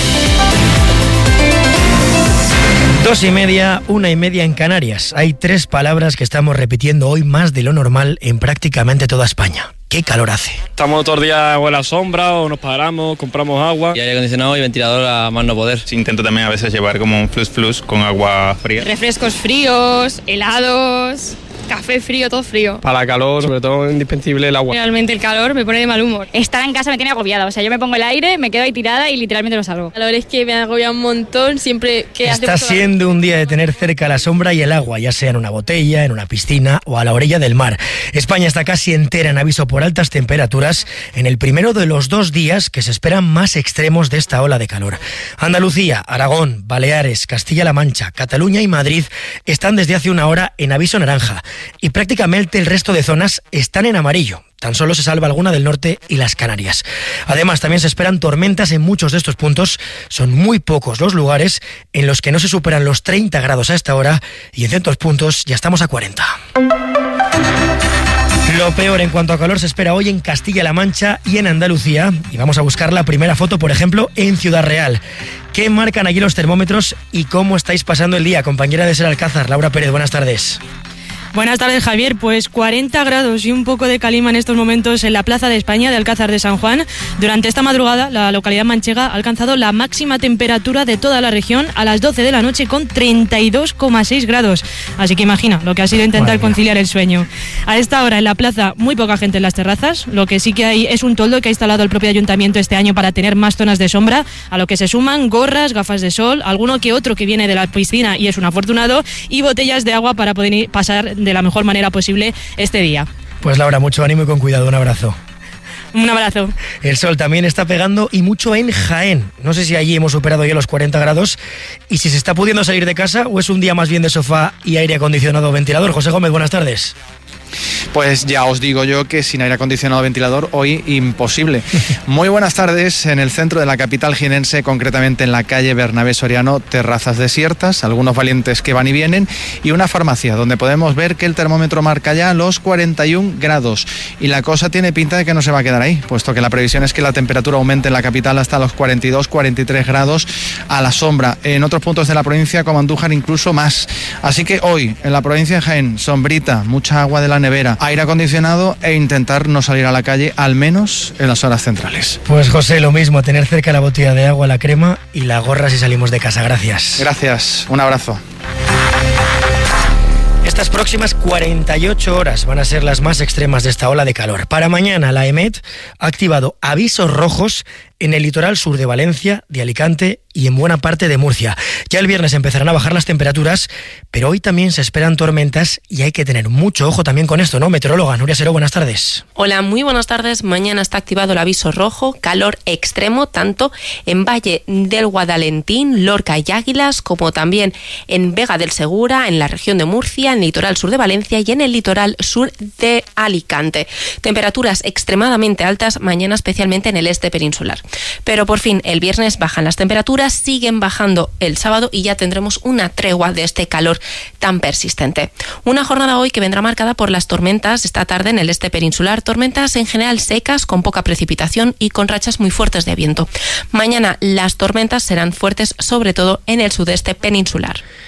2:30, 1:30 en Canarias. Hay 3 palabras que estamos repitiendo hoy más de lo normal en prácticamente toda España. ¿Qué calor hace? Estamos todo el día en la sombra o nos paramos, compramos agua. Y aire acondicionado y ventilador a más no poder. Sí, intento también a veces llevar como un flus con agua fría. Refrescos fríos, helados, café frío, todo frío. Para la calor, sobre todo, indispensable el agua. Realmente el calor me pone de mal humor. Estar en casa me tiene agobiada, o sea, yo me pongo el aire, me quedo ahí tirada y literalmente no salgo. La verdad es que me agobia un montón siempre que hace... Está siendo un día de tener cerca la sombra y el agua, ya sea en una botella, en una piscina o a la orilla del mar. España está casi entera en aviso por altas temperaturas en el primero de los 2 días que se esperan más extremos de esta ola de calor. Andalucía, Aragón, Baleares, Castilla-La Mancha, Cataluña y Madrid están desde hace una hora en aviso naranja. Y prácticamente el resto de zonas están en amarillo. Tan solo se salva alguna del norte y las Canarias. Además, también se esperan tormentas en muchos de estos puntos. Son muy pocos los lugares en los que no se superan los 30 grados a esta hora y en ciertos puntos ya estamos a 40. Lo peor en cuanto a calor se espera hoy en Castilla-La Mancha y en Andalucía. Y vamos a buscar la primera foto, por ejemplo, en Ciudad Real. ¿Qué marcan allí los termómetros y cómo estáis pasando el día? Compañera de Ser Alcázar, Laura Pérez, buenas tardes. Buenas tardes, Javier. Pues 40 grados y un poco de calima en estos momentos en la Plaza de España de Alcázar de San Juan. Durante esta madrugada, la localidad manchega ha alcanzado la máxima temperatura de toda la región a las 12 de la noche con 32,6 grados. Así que imagina lo que ha sido intentar conciliar el sueño. A esta hora en la plaza muy poca gente en las terrazas. Lo que sí que hay es un toldo que ha instalado el propio ayuntamiento este año para tener más zonas de sombra, a lo que se suman gorras, gafas de sol, alguno que otro que viene de la piscina y es un afortunado, y botellas de agua para poder pasar de la mejor manera posible este día. Pues Laura, mucho ánimo y con cuidado, un abrazo. Un abrazo. El sol también está pegando y mucho en Jaén. No sé si allí hemos superado ya los 40 grados y si se está pudiendo salir de casa o es un día más bien de sofá y aire acondicionado o ventilador. José Gómez, buenas tardes. Pues ya os digo yo que sin aire acondicionado o ventilador hoy imposible. Muy buenas tardes. En el centro de la capital jienense, concretamente en la calle Bernabé Soriano, terrazas desiertas, algunos valientes que van y vienen y una farmacia donde podemos ver que el termómetro marca ya los 41 grados y la cosa tiene pinta de que no se va a quedar ahí, puesto que la previsión es que la temperatura aumente en la capital hasta los 42, 43 grados a la sombra. En otros puntos de la provincia, como Andújar, incluso más. Así que hoy en la provincia de Jaén, sombrita, mucha agua de la nevera, aire acondicionado e intentar no salir a la calle, al menos en las horas centrales. Pues José, lo mismo, tener cerca la botella de agua, la crema y la gorra si salimos de casa. Gracias. Gracias, un abrazo. Estas próximas 48 horas van a ser las más extremas de esta ola de calor. Para mañana la EMET ha activado avisos rojos en el litoral sur de Valencia, de Alicante y en buena parte de Murcia. Ya el viernes empezarán a bajar las temperaturas, pero hoy también se esperan tormentas y hay que tener mucho ojo también con esto, ¿no? Meteoróloga Nuria Seró, buenas tardes. Hola, muy buenas tardes. Mañana está activado el aviso rojo, calor extremo, tanto en Valle del Guadalentín, Lorca y Águilas, como también en Vega del Segura, en la región de Murcia, en el litoral sur de Valencia y en el litoral sur de Alicante. Temperaturas extremadamente altas mañana, especialmente en el este peninsular. Pero por fin el viernes bajan las temperaturas, siguen bajando el sábado y ya tendremos una tregua de este calor tan persistente. Una jornada hoy que vendrá marcada por las tormentas esta tarde en el este peninsular, tormentas en general secas, con poca precipitación y con rachas muy fuertes de viento. Mañana las tormentas serán fuertes sobre todo en el sudeste peninsular.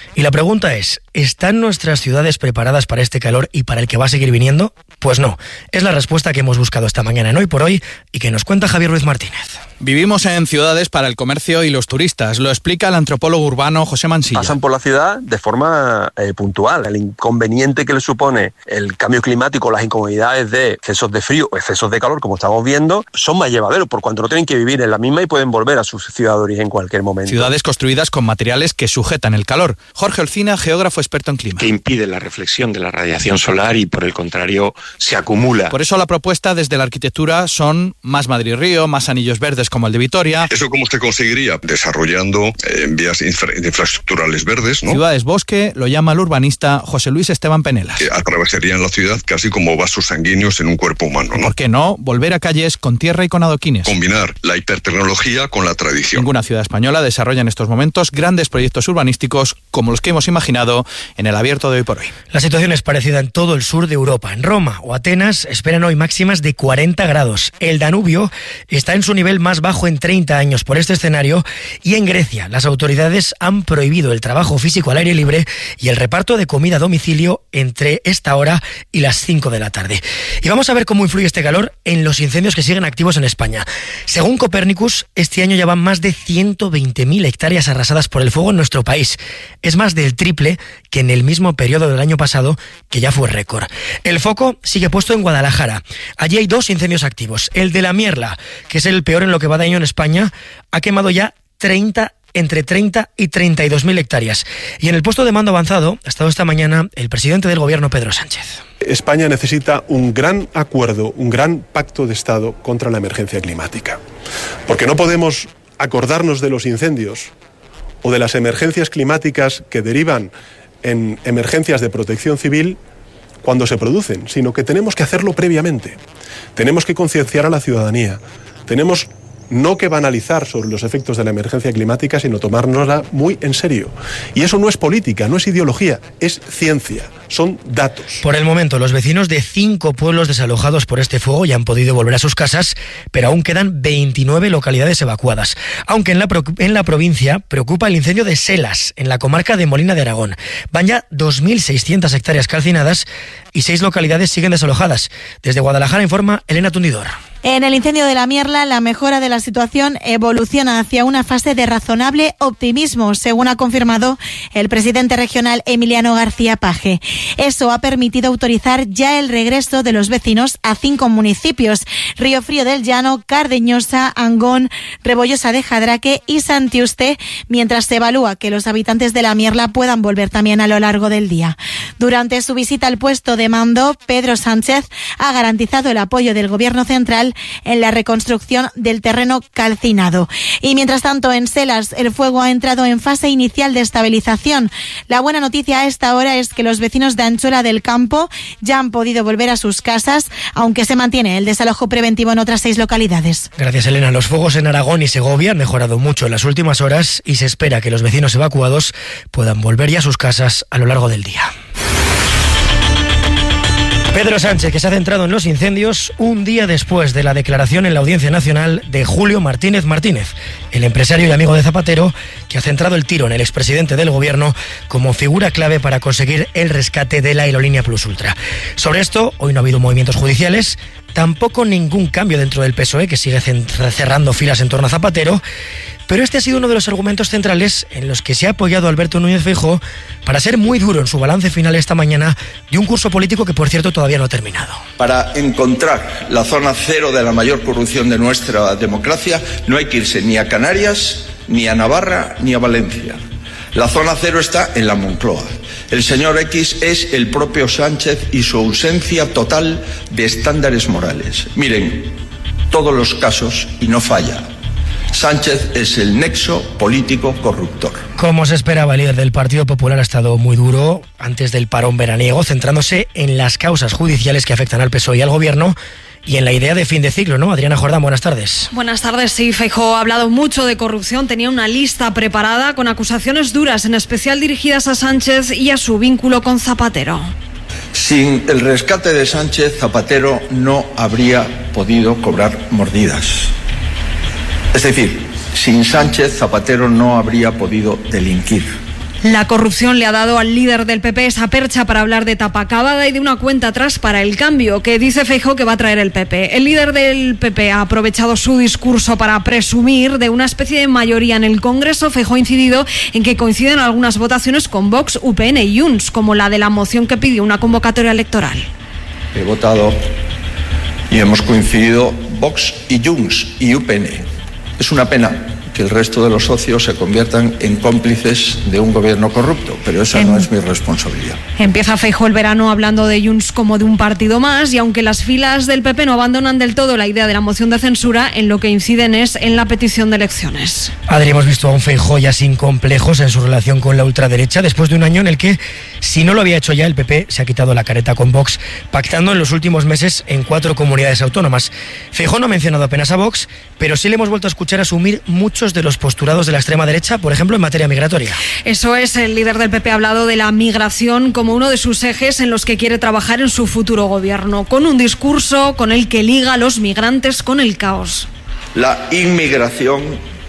Y la pregunta es, ¿están nuestras ciudades preparadas para este calor y para el que va a seguir viniendo? Pues no. Es la respuesta que hemos buscado esta mañana en Hoy por Hoy y que nos cuenta Javier Ruiz Martínez. Vivimos en ciudades para el comercio y los turistas. Lo explica el antropólogo urbano José Mansilla. Pasan por la ciudad de forma puntual. El inconveniente que le supone el cambio climático, las incomodidades de excesos de frío o excesos de calor, como estamos viendo, son más llevaderos por cuanto no tienen que vivir en la misma y pueden volver a su ciudad de origen en cualquier momento. Ciudades construidas con materiales que sujetan el calor. Jorge Olcina, geógrafo experto en clima. Que impide la reflexión de la radiación solar y por el contrario se acumula. Por eso la propuesta desde la arquitectura son más Madrid-Río, más anillos verdes como el de Vitoria. ¿Eso cómo se conseguiría? Desarrollando vías infraestructurales verdes, ¿no? Ciudades bosque lo llama el urbanista José Luis Esteban Penelas. Atravesarían la ciudad casi como vasos sanguíneos en un cuerpo humano, ¿no? ¿Por qué no? Volver a calles con tierra y con adoquines. Combinar la hipertecnología con la tradición. Ninguna ciudad española desarrolla en estos momentos grandes proyectos urbanísticos como los que hemos imaginado en el abierto de Hoy por Hoy. La situación es parecida en todo el sur de Europa. En Roma o Atenas esperan hoy máximas de 40 grados. El Danubio está en su nivel más bajo en 30 años por este escenario y en Grecia las autoridades han prohibido el trabajo físico al aire libre y el reparto de comida a domicilio entre esta hora y las 5 de la tarde. Y vamos a ver cómo influye este calor en los incendios que siguen activos en España. Según Copernicus, este año ya van más de 120.000 hectáreas arrasadas por el fuego en nuestro país. Es más del triple que en el mismo periodo del año pasado, que ya fue récord. El foco sigue puesto en Guadalajara. Allí hay 2 incendios activos. El de La Mierla, que es el peor en lo que va de año en España, ha quemado ya entre 30 y 32.000 hectáreas. Y en el puesto de mando avanzado ha estado esta mañana el presidente del gobierno, Pedro Sánchez. España necesita un gran acuerdo, un gran pacto de Estado contra la emergencia climática. Porque no podemos acordarnos de los incendios o de las emergencias climáticas que derivan en emergencias de protección civil cuando se producen, sino que tenemos que hacerlo previamente. Tenemos que concienciar a la ciudadanía. Tenemos no que banalizar sobre los efectos de la emergencia climática, sino tomárnosla muy en serio. Y eso no es política, no es ideología, es ciencia, son datos. Por el momento, los vecinos de 5 pueblos desalojados por este fuego ya han podido volver a sus casas, pero aún quedan 29 localidades evacuadas. Aunque en la provincia preocupa el incendio de Selas, en la comarca de Molina de Aragón. Van ya 2.600 hectáreas calcinadas y 6 localidades siguen desalojadas. Desde Guadalajara informa Elena Tundidor. En el incendio de La Mierla, la mejora de la situación evoluciona hacia una fase de razonable optimismo, según ha confirmado el presidente regional Emiliano García Paje. Eso ha permitido autorizar ya el regreso de los vecinos a 5 municipios: Río Frío del Llano, Cardeñosa, Angón, Rebollosa de Jadraque y Santiuste, mientras se evalúa que los habitantes de La Mierla puedan volver también a lo largo del día. Durante su visita al puesto de mando, Pedro Sánchez ha garantizado el apoyo del Gobierno central en la reconstrucción del terreno calcinado. Y mientras tanto, en Selas, el fuego ha entrado en fase inicial de estabilización. La buena noticia a esta hora es que los vecinos de Anchola del Campo ya han podido volver a sus casas, aunque se mantiene el desalojo preventivo en otras 6 localidades. Gracias, Elena. Los fuegos en Aragón y Segovia han mejorado mucho en las últimas horas y se espera que los vecinos evacuados puedan volver ya a sus casas a lo largo del día. Pedro Sánchez, que se ha centrado en los incendios un día después de la declaración en la Audiencia Nacional de Julio Martínez Martínez, el empresario y amigo de Zapatero, que ha centrado el tiro en el expresidente del gobierno como figura clave para conseguir el rescate de la aerolínea Plus Ultra. Sobre esto, hoy no ha habido movimientos judiciales, tampoco ningún cambio dentro del PSOE, que sigue cerrando filas en torno a Zapatero, pero este ha sido uno de los argumentos centrales en los que se ha apoyado Alberto Núñez Feijóo para ser muy duro en su balance final esta mañana de un curso político que, por cierto, todavía no ha terminado. Para encontrar la zona cero de la mayor corrupción de nuestra democracia no hay que irse ni a Canarias, ni a Navarra, ni a Valencia. La zona cero está en la Moncloa. El señor X es el propio Sánchez y su ausencia total de estándares morales. Miren, todos los casos y no falla. Sánchez es el nexo político corruptor. Como se esperaba, el líder del Partido Popular ha estado muy duro antes del parón veraniego, centrándose en las causas judiciales que afectan al PSOE y al Gobierno y en la idea de fin de ciclo, ¿no? Adriana Jordán, buenas tardes. Buenas tardes, sí. Feijóo ha hablado mucho de corrupción, tenía una lista preparada con acusaciones duras, en especial dirigidas a Sánchez y a su vínculo con Zapatero. Sin el rescate de Sánchez, Zapatero no habría podido cobrar mordidas. Es decir, sin Sánchez, Zapatero no habría podido delinquir. La corrupción le ha dado al líder del PP esa percha para hablar de tapa acabada y de una cuenta atrás para el cambio que dice Feijóo que va a traer el PP. El líder del PP ha aprovechado su discurso para presumir de una especie de mayoría en el Congreso. Feijóo ha incidido en que coinciden algunas votaciones con Vox, UPN y Junts, como la de la moción que pidió una convocatoria electoral. He votado y hemos coincidido Vox y Junts y UPN. Es una pena que el resto de los socios se conviertan en cómplices de un gobierno corrupto, pero esa no es mi responsabilidad. Empieza Feijóo el verano hablando de Junts como de un partido más, y aunque las filas del PP no abandonan del todo la idea de la moción de censura, en lo que inciden es en la petición de elecciones. Adri, hemos visto a un Feijóo ya sin complejos en su relación con la ultraderecha, después de un año en el que, si no lo había hecho ya, el PP se ha quitado la careta con Vox, pactando en los últimos meses en 4 comunidades autónomas. Feijóo no ha mencionado apenas a Vox, pero sí le hemos vuelto a escuchar asumir muchos de los postulados de la extrema derecha, por ejemplo, en materia migratoria. Eso es, el líder del PP ha hablado de la migración como uno de sus ejes en los que quiere trabajar en su futuro gobierno, con un discurso con el que liga a los migrantes con el caos. La inmigración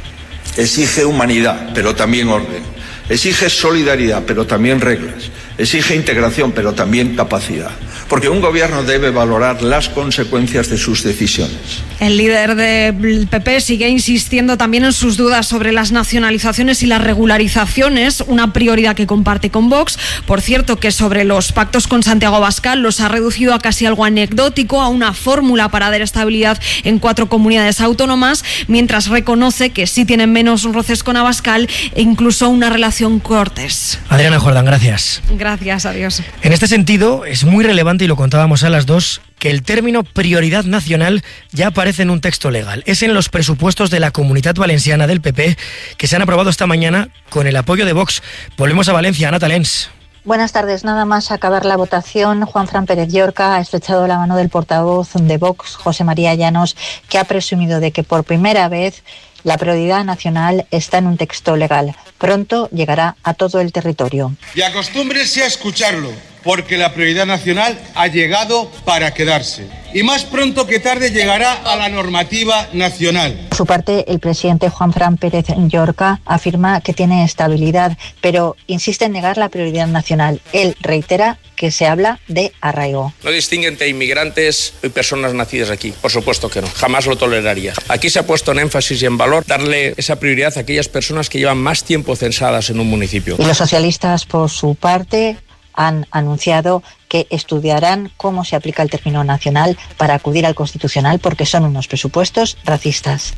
exige humanidad, pero también orden. Exige solidaridad, pero también reglas. Exige integración, pero también capacidad. Porque un gobierno debe valorar las consecuencias de sus decisiones. El líder del PP sigue insistiendo también en sus dudas sobre las nacionalizaciones y las regularizaciones, una prioridad que comparte con Vox. Por cierto, que sobre los pactos con Santiago Abascal los ha reducido a casi algo anecdótico, a una fórmula para dar estabilidad en 4 comunidades autónomas, mientras reconoce que sí tienen menos roces con Abascal e incluso una relación cortés. Adriana Jordán, gracias. Gracias, adiós. En este sentido, es muy relevante, y lo contábamos a las 2, que el término prioridad nacional ya aparece en un texto legal. Es en los presupuestos de la Comunitat Valenciana del PP, que se han aprobado esta mañana con el apoyo de Vox. Volvemos a Valencia, Ana Talens. Buenas tardes. Nada más acabar la votación, Juanfran Pérez Llorca ha estrechado la mano del portavoz de Vox, José María Llanos, que ha presumido de que por primera vez la prioridad nacional está en un texto legal. Pronto llegará a todo el territorio. Y acostúmbrese a escucharlo, porque la prioridad nacional ha llegado para quedarse. Y más pronto que tarde llegará a la normativa nacional. Por su parte, el presidente Juanfran Pérez Llorca afirma que tiene estabilidad, pero insiste en negar la prioridad nacional. Él reitera que se habla de arraigo. No distingue entre inmigrantes y personas nacidas aquí. Por supuesto que no. Jamás lo toleraría. Aquí se ha puesto en énfasis y en valor darle esa prioridad a aquellas personas que llevan más tiempo censadas en un municipio. Y los socialistas, por su parte, han anunciado que estudiarán cómo se aplica el término nacional para acudir al Constitucional, porque son unos presupuestos racistas.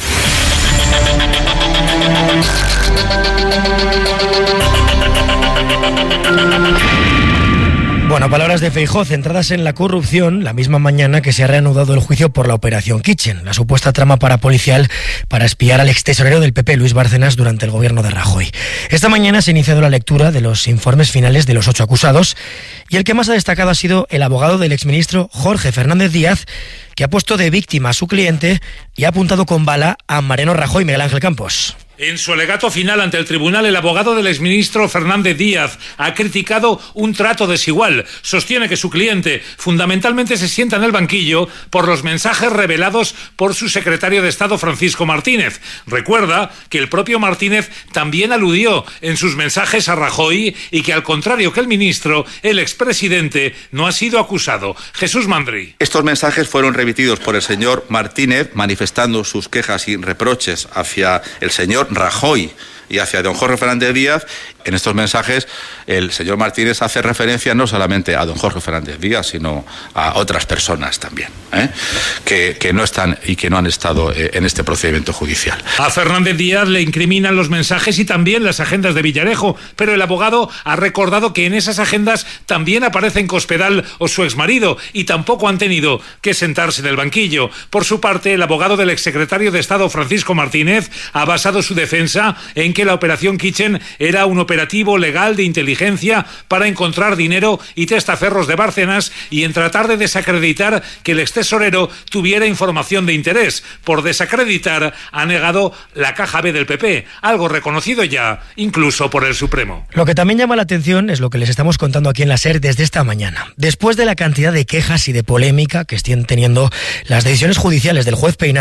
Bueno, palabras de Feijóo centradas en la corrupción, la misma mañana que se ha reanudado el juicio por la Operación Kitchen, la supuesta trama parapolicial para espiar al extesorero del PP, Luis Bárcenas, durante el gobierno de Rajoy. Esta mañana se ha iniciado la lectura de los informes finales de los 8 acusados, y el que más ha destacado ha sido el abogado del exministro Jorge Fernández Díaz, que ha puesto de víctima a su cliente y ha apuntado con bala a Mariano Rajoy. Miguel Ángel Campos. En su alegato final ante el tribunal, el abogado del exministro Fernández Díaz ha criticado un trato desigual. Sostiene que su cliente fundamentalmente se sienta en el banquillo por los mensajes revelados por su secretario de Estado, Francisco Martínez. Recuerda que el propio Martínez también aludió en sus mensajes a Rajoy y que, al contrario que el ministro, el expresidente no ha sido acusado. Jesús Mandri. Estos mensajes fueron remitidos por el señor Martínez manifestando sus quejas y reproches hacia el señor Rajoy y hacia don Jorge Fernández Díaz. En estos mensajes el señor Martínez hace referencia no solamente a don Jorge Fernández Díaz, sino a otras personas también, que no están y que no han estado en este procedimiento judicial. A Fernández Díaz le incriminan los mensajes y también las agendas de Villarejo, pero el abogado ha recordado que en esas agendas también aparecen Cospedal o su exmarido y tampoco han tenido que sentarse en el banquillo. Por su parte, el abogado del exsecretario de Estado, Francisco Martínez, ha basado su defensa en que la Operación Kitchen era un operativo legal de inteligencia para encontrar dinero y testaferros de Bárcenas y en tratar de desacreditar que el extesorero tuviera información de interés. Por desacreditar, ha negado la caja B del PP, algo reconocido ya incluso por el Supremo. Lo que también llama la atención es lo que les estamos contando aquí en la SER desde esta mañana. Después de la cantidad de quejas y de polémica que estén teniendo las decisiones judiciales del juez Peinado,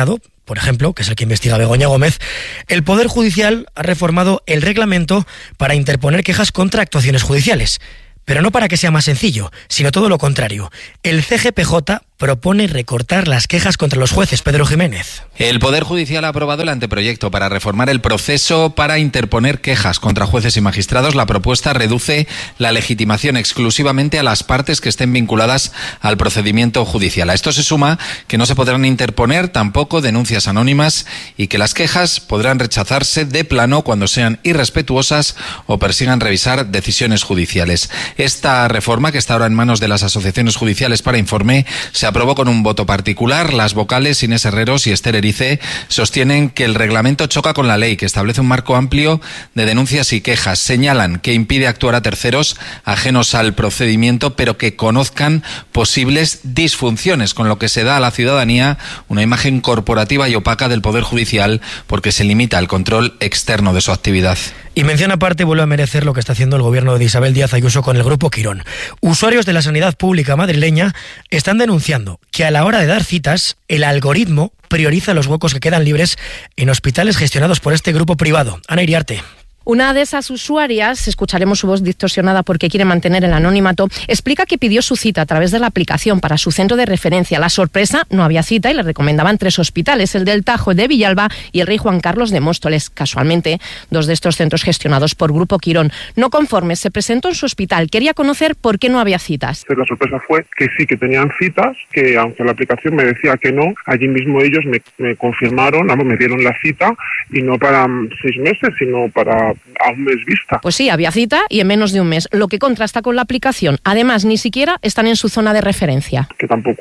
por ejemplo, que es el que investiga Begoña Gómez, el Poder Judicial ha reformado el reglamento para interponer quejas contra actuaciones judiciales. Pero no para que sea más sencillo, sino todo lo contrario. El CGPJ propone recortar las quejas contra los jueces. Pedro Jiménez. El Poder Judicial ha aprobado el anteproyecto para reformar el proceso para interponer quejas contra jueces y magistrados. La propuesta reduce la legitimación exclusivamente a las partes que estén vinculadas al procedimiento judicial. A esto se suma que no se podrán interponer tampoco denuncias anónimas y que las quejas podrán rechazarse de plano cuando sean irrespetuosas o persigan revisar decisiones judiciales. Esta reforma, que está ahora en manos de las asociaciones judiciales para informe, se aprobó con un voto particular. Las vocales Inés Herreros y Esther Erice sostienen que el reglamento choca con la ley, que establece un marco amplio de denuncias y quejas. Señalan que impide actuar a terceros ajenos al procedimiento, pero que conozcan posibles disfunciones, con lo que se da a la ciudadanía una imagen corporativa y opaca del Poder Judicial, porque se limita el control externo de su actividad. Y mención aparte vuelve a merecer lo que está haciendo el gobierno de Isabel Díaz Ayuso con el Grupo Quirón. Usuarios de la sanidad pública madrileña están denunciando que a la hora de dar citas, el algoritmo prioriza los huecos que quedan libres en hospitales gestionados por este grupo privado. Ana Iriarte. Una de esas usuarias, escucharemos su voz distorsionada porque quiere mantener el anonimato, explica que pidió su cita a través de la aplicación para su centro de referencia. La sorpresa, no había cita y le recomendaban 3 hospitales, el del Tajo, de Villalba y el Rey Juan Carlos de Móstoles. Casualmente, 2 de estos centros gestionados por Grupo Quirón. No conforme, se presentó en su hospital. Quería conocer por qué no había citas. La sorpresa fue que sí, que tenían citas, que aunque la aplicación me decía que no, allí mismo ellos me confirmaron, me dieron la cita y no para 6 meses, sino para a un mes vista. Pues sí, había cita y en menos de un mes, lo que contrasta con la aplicación. Además, ni siquiera están en su zona de referencia. Que tampoco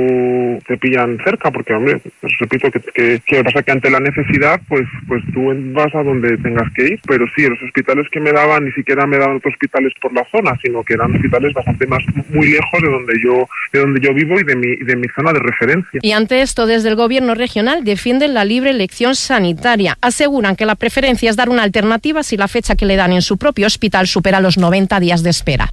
te pillan cerca, porque, hombre, os repito que pasa que ante la necesidad, pues tú vas a donde tengas que ir. Pero sí, los hospitales que me daban, ni siquiera me daban otros hospitales por la zona, sino que eran hospitales bastante más, muy lejos de donde yo vivo y de mi zona de referencia. Y ante esto, desde el gobierno regional defienden la libre elección sanitaria. Aseguran que la preferencia es dar una alternativa si la fecha que le dan en su propio hospital supera los 90 días de espera.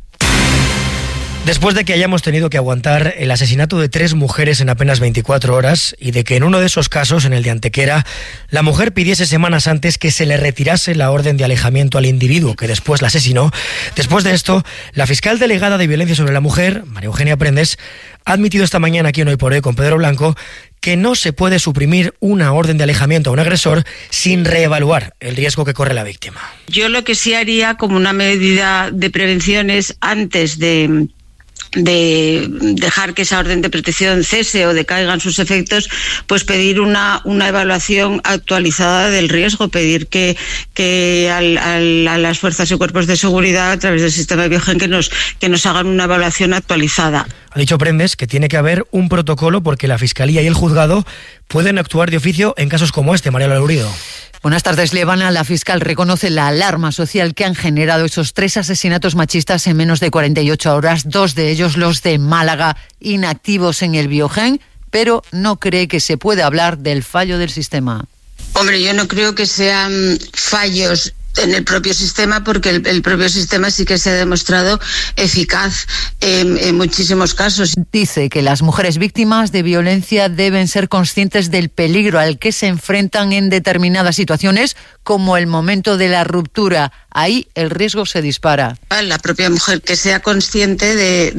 Después de que hayamos tenido que aguantar el asesinato de 3 mujeres en apenas 24 horas y de que en uno de esos casos, en el de Antequera, la mujer pidiese semanas antes que se le retirase la orden de alejamiento al individuo que después la asesinó, después de esto, la fiscal delegada de Violencia sobre la Mujer, María Eugenia Prendes, ha admitido esta mañana aquí en Hoy por Hoy con Pedro Blanco que no se puede suprimir una orden de alejamiento a un agresor sin reevaluar el riesgo que corre la víctima. Yo lo que sí haría como una medida de prevención es, antes de dejar que esa orden de protección cese o decaigan sus efectos, pues pedir una evaluación actualizada del riesgo, pedir que a las fuerzas y cuerpos de seguridad a través del sistema Biogen que nos hagan una evaluación actualizada. Ha dicho Prendes que tiene que haber un protocolo porque la Fiscalía y el Juzgado pueden actuar de oficio en casos como este. María Laurido. Buenas tardes, Levana. La fiscal reconoce la alarma social que han generado esos 3 asesinatos machistas en menos de 48 horas, 2 de ellos los de Málaga, inactivos en el Biogen, pero no cree que se pueda hablar del fallo del sistema. Hombre, yo no creo que sean fallos en el propio sistema, porque el propio sistema sí que se ha demostrado eficaz en muchísimos casos. Dice que las mujeres víctimas de violencia deben ser conscientes del peligro al que se enfrentan en determinadas situaciones, como el momento de la ruptura. Ahí el riesgo se dispara. La propia mujer que sea consciente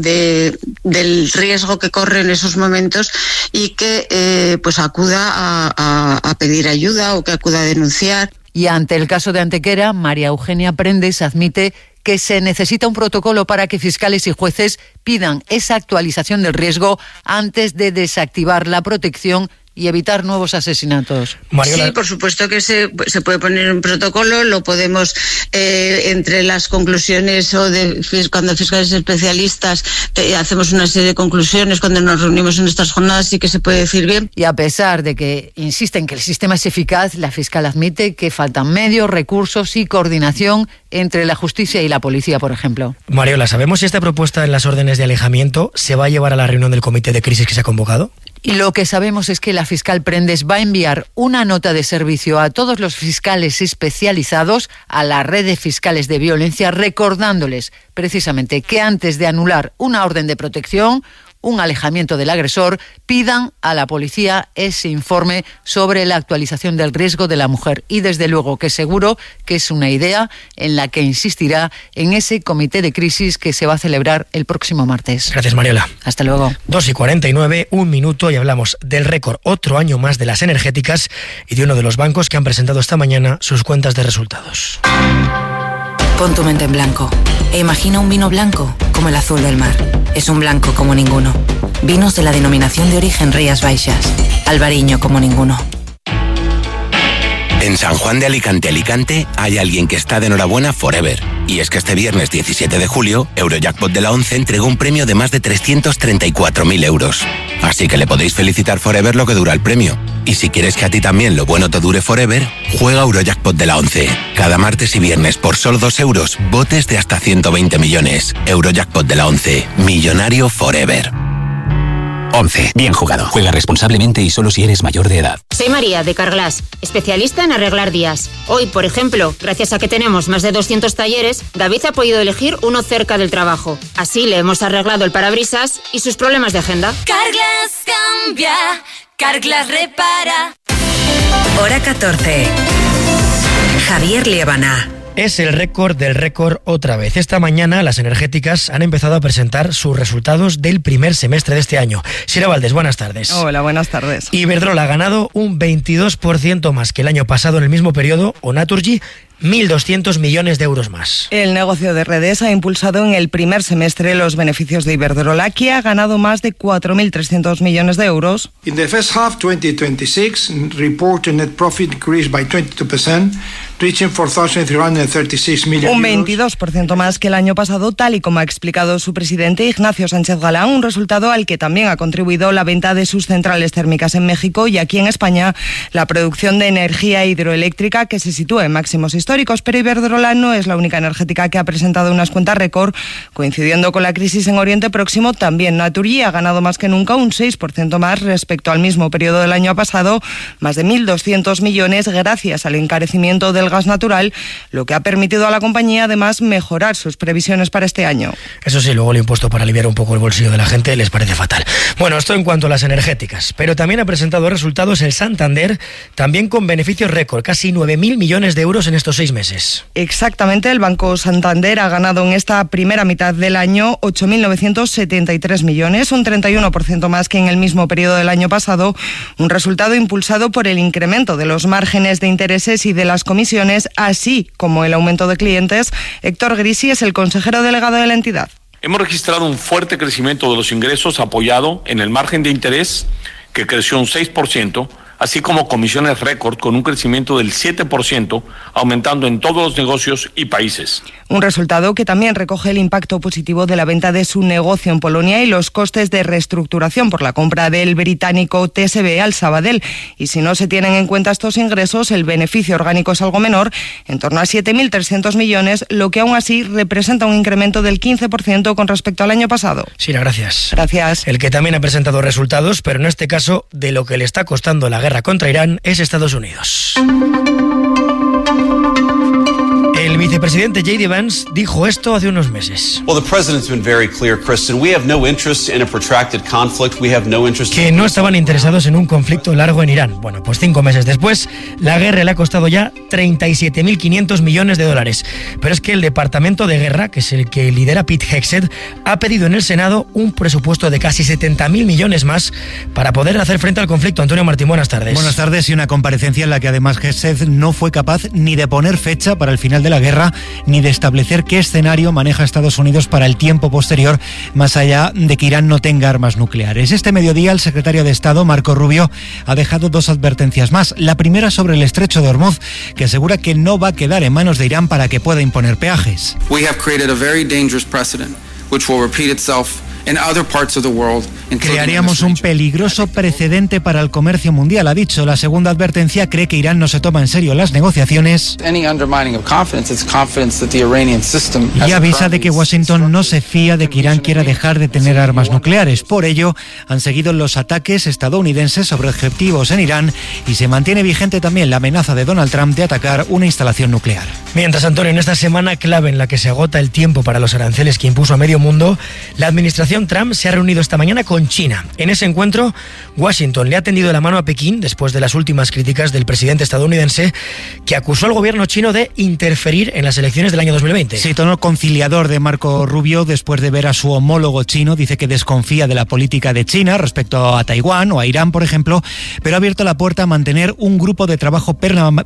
del riesgo que corre en esos momentos y que pues acuda a pedir ayuda o que acuda a denunciar. Y ante el caso de Antequera, María Eugenia Prendes admite que se necesita un protocolo para que fiscales y jueces pidan esa actualización del riesgo antes de desactivar la protección y evitar nuevos asesinatos. Mariola. Sí, por supuesto que se puede poner un protocolo, lo podemos, entre las conclusiones o cuando fiscales especialistas hacemos una serie de conclusiones, cuando nos reunimos en estas jornadas, sí que se puede decir bien. Y a pesar de que insisten que el sistema es eficaz, la fiscal admite que faltan medios, recursos y coordinación entre la justicia y la policía, por ejemplo. Mariola, ¿sabemos si esta propuesta en las órdenes de alejamiento se va a llevar a la reunión del comité de crisis que se ha convocado? Y lo que sabemos es que la fiscal Prendes va a enviar una nota de servicio a todos los fiscales especializados, a la red de fiscales de violencia, recordándoles precisamente que antes de anular una orden de protección, un alejamiento del agresor, pidan a la policía ese informe sobre la actualización del riesgo de la mujer. Y desde luego que seguro que es una idea en la que insistirá en ese comité de crisis que se va a celebrar el próximo martes. Gracias, Mariela. Hasta luego. 2:49, 1 minuto, y hablamos del récord, otro año más, de las energéticas y de uno de los bancos que han presentado esta mañana sus cuentas de resultados. Pon tu mente en blanco e imagina un vino blanco como el azul del mar. Es un blanco como ninguno. Vinos de la denominación de origen Rías Baixas. Albariño como ninguno. En San Juan de Alicante hay alguien que está de enhorabuena forever. Y es que este viernes 17 de julio, Eurojackpot de la 11 entregó un premio de más de 334.000 euros. Así que le podéis felicitar forever lo que dura el premio. Y si quieres que a ti también lo bueno te dure forever, juega Eurojackpot de la 11. Cada martes y viernes por solo 2 euros, botes de hasta 120 millones. Eurojackpot de la 11. Millonario forever. 11. Bien jugado. Juega responsablemente y solo si eres mayor de edad. Soy María, de Carglass, especialista en arreglar días. Hoy, por ejemplo, gracias a que tenemos más de 200 talleres, David ha podido elegir uno cerca del trabajo. Así le hemos arreglado el parabrisas y sus problemas de agenda. Carglass cambia, Carglass repara. Hora 14. Javier Liébana. Es el récord del récord otra vez. Esta mañana las energéticas han empezado a presentar sus resultados del primer semestre de este año. Sira Valdés, buenas tardes. Hola, buenas tardes. Iberdrola ha ganado un 22% más que el año pasado en el mismo periodo, o Naturgy 1.200 millones de euros más. El negocio de redes ha impulsado en el primer semestre los beneficios de Iberdrola, que ha ganado más de 4.300 millones de euros. In the first half 2026, reported net profit increased by 22%, reaching 4.336 million euros. Un 22% más que el año pasado, tal y como ha explicado su presidente Ignacio Sánchez Galán, un resultado al que también ha contribuido la venta de sus centrales térmicas en México y aquí en España la producción de energía hidroeléctrica, que se sitúa en máximos históricos. Pero Iberdrola no es la única energética que ha presentado unas cuentas récord. Coincidiendo con la crisis en Oriente Próximo, también Naturgy ha ganado más que nunca, un 6% más respecto al mismo periodo del año pasado, más de 1.200 millones gracias al encarecimiento del gas natural, lo que ha permitido a la compañía además mejorar sus previsiones para este año. Eso sí, luego el impuesto para aliviar un poco el bolsillo de la gente les parece fatal. Bueno, esto en cuanto a las energéticas, pero también ha presentado resultados el Santander, también con beneficios récord, casi 9.000 millones de euros en estos 6 meses. Exactamente, el Banco Santander ha ganado en esta primera mitad del año 8.973 millones, un 31% más que en el mismo periodo del año pasado, un resultado impulsado por el incremento de los márgenes de intereses y de las comisiones, así como el aumento de clientes. Héctor Grisi es el consejero delegado de la entidad. Hemos registrado un fuerte crecimiento de los ingresos apoyado en el margen de interés, que creció un 6%, así como comisiones récord con un crecimiento del 7%, aumentando en todos los negocios y países. Un resultado que también recoge el impacto positivo de la venta de su negocio en Polonia y los costes de reestructuración por la compra del británico TSB al Sabadell. Y si no se tienen en cuenta estos ingresos, el beneficio orgánico es algo menor, en torno a 7.300 millones, lo que aún así representa un incremento del 15% con respecto al año pasado. Sira, gracias. Gracias. El que también ha presentado resultados, pero en este caso de lo que le está costando la guerra contra Irán, es Estados Unidos. El vicepresidente J.D. Vance dijo esto hace unos meses. Que no estaban interesados en un conflicto largo en Irán. Bueno, pues 5 meses después, la guerra le ha costado ya 37.500 millones de dólares. Pero es que el Departamento de Guerra, que es el que lidera Pete Hegseth, ha pedido en el Senado un presupuesto de casi 70.000 millones más para poder hacer frente al conflicto. Antonio Martín, buenas tardes. Buenas tardes, y una comparecencia en la que además Hegseth no fue capaz ni de poner fecha para el final de la guerra, ni de establecer qué escenario maneja Estados Unidos para el tiempo posterior, más allá de que Irán no tenga armas nucleares. Este mediodía el secretario de Estado, Marco Rubio, ha dejado 2 advertencias más. La primera sobre el estrecho de Hormuz, que asegura que no va a quedar en manos de Irán para que pueda imponer peajes. We have created a very dangerous precedent which will repeat itself in other parts of the world. Crearíamos un peligroso precedente para el comercio mundial, ha dicho. La segunda advertencia: cree que Irán no se toma en serio las negociaciones y avisa de que Washington no se fía de que Irán quiera dejar de tener armas nucleares. Por ello, han seguido los ataques estadounidenses sobre objetivos en Irán y se mantiene vigente también la amenaza de Donald Trump de atacar una instalación nuclear. Mientras, Antonio, en esta semana clave en la que se agota el tiempo para los aranceles que impuso a medio mundo, la administración administración Trump se ha reunido esta mañana con China. En ese encuentro, Washington le ha tendido la mano a Pekín después de las últimas críticas del presidente estadounidense, que acusó al gobierno chino de interferir en las elecciones del año 2020. Sí, tono conciliador de Marco Rubio después de ver a su homólogo chino. Dice que desconfía de la política de China respecto a Taiwán o a Irán, por ejemplo, pero ha abierto la puerta a mantener un grupo de trabajo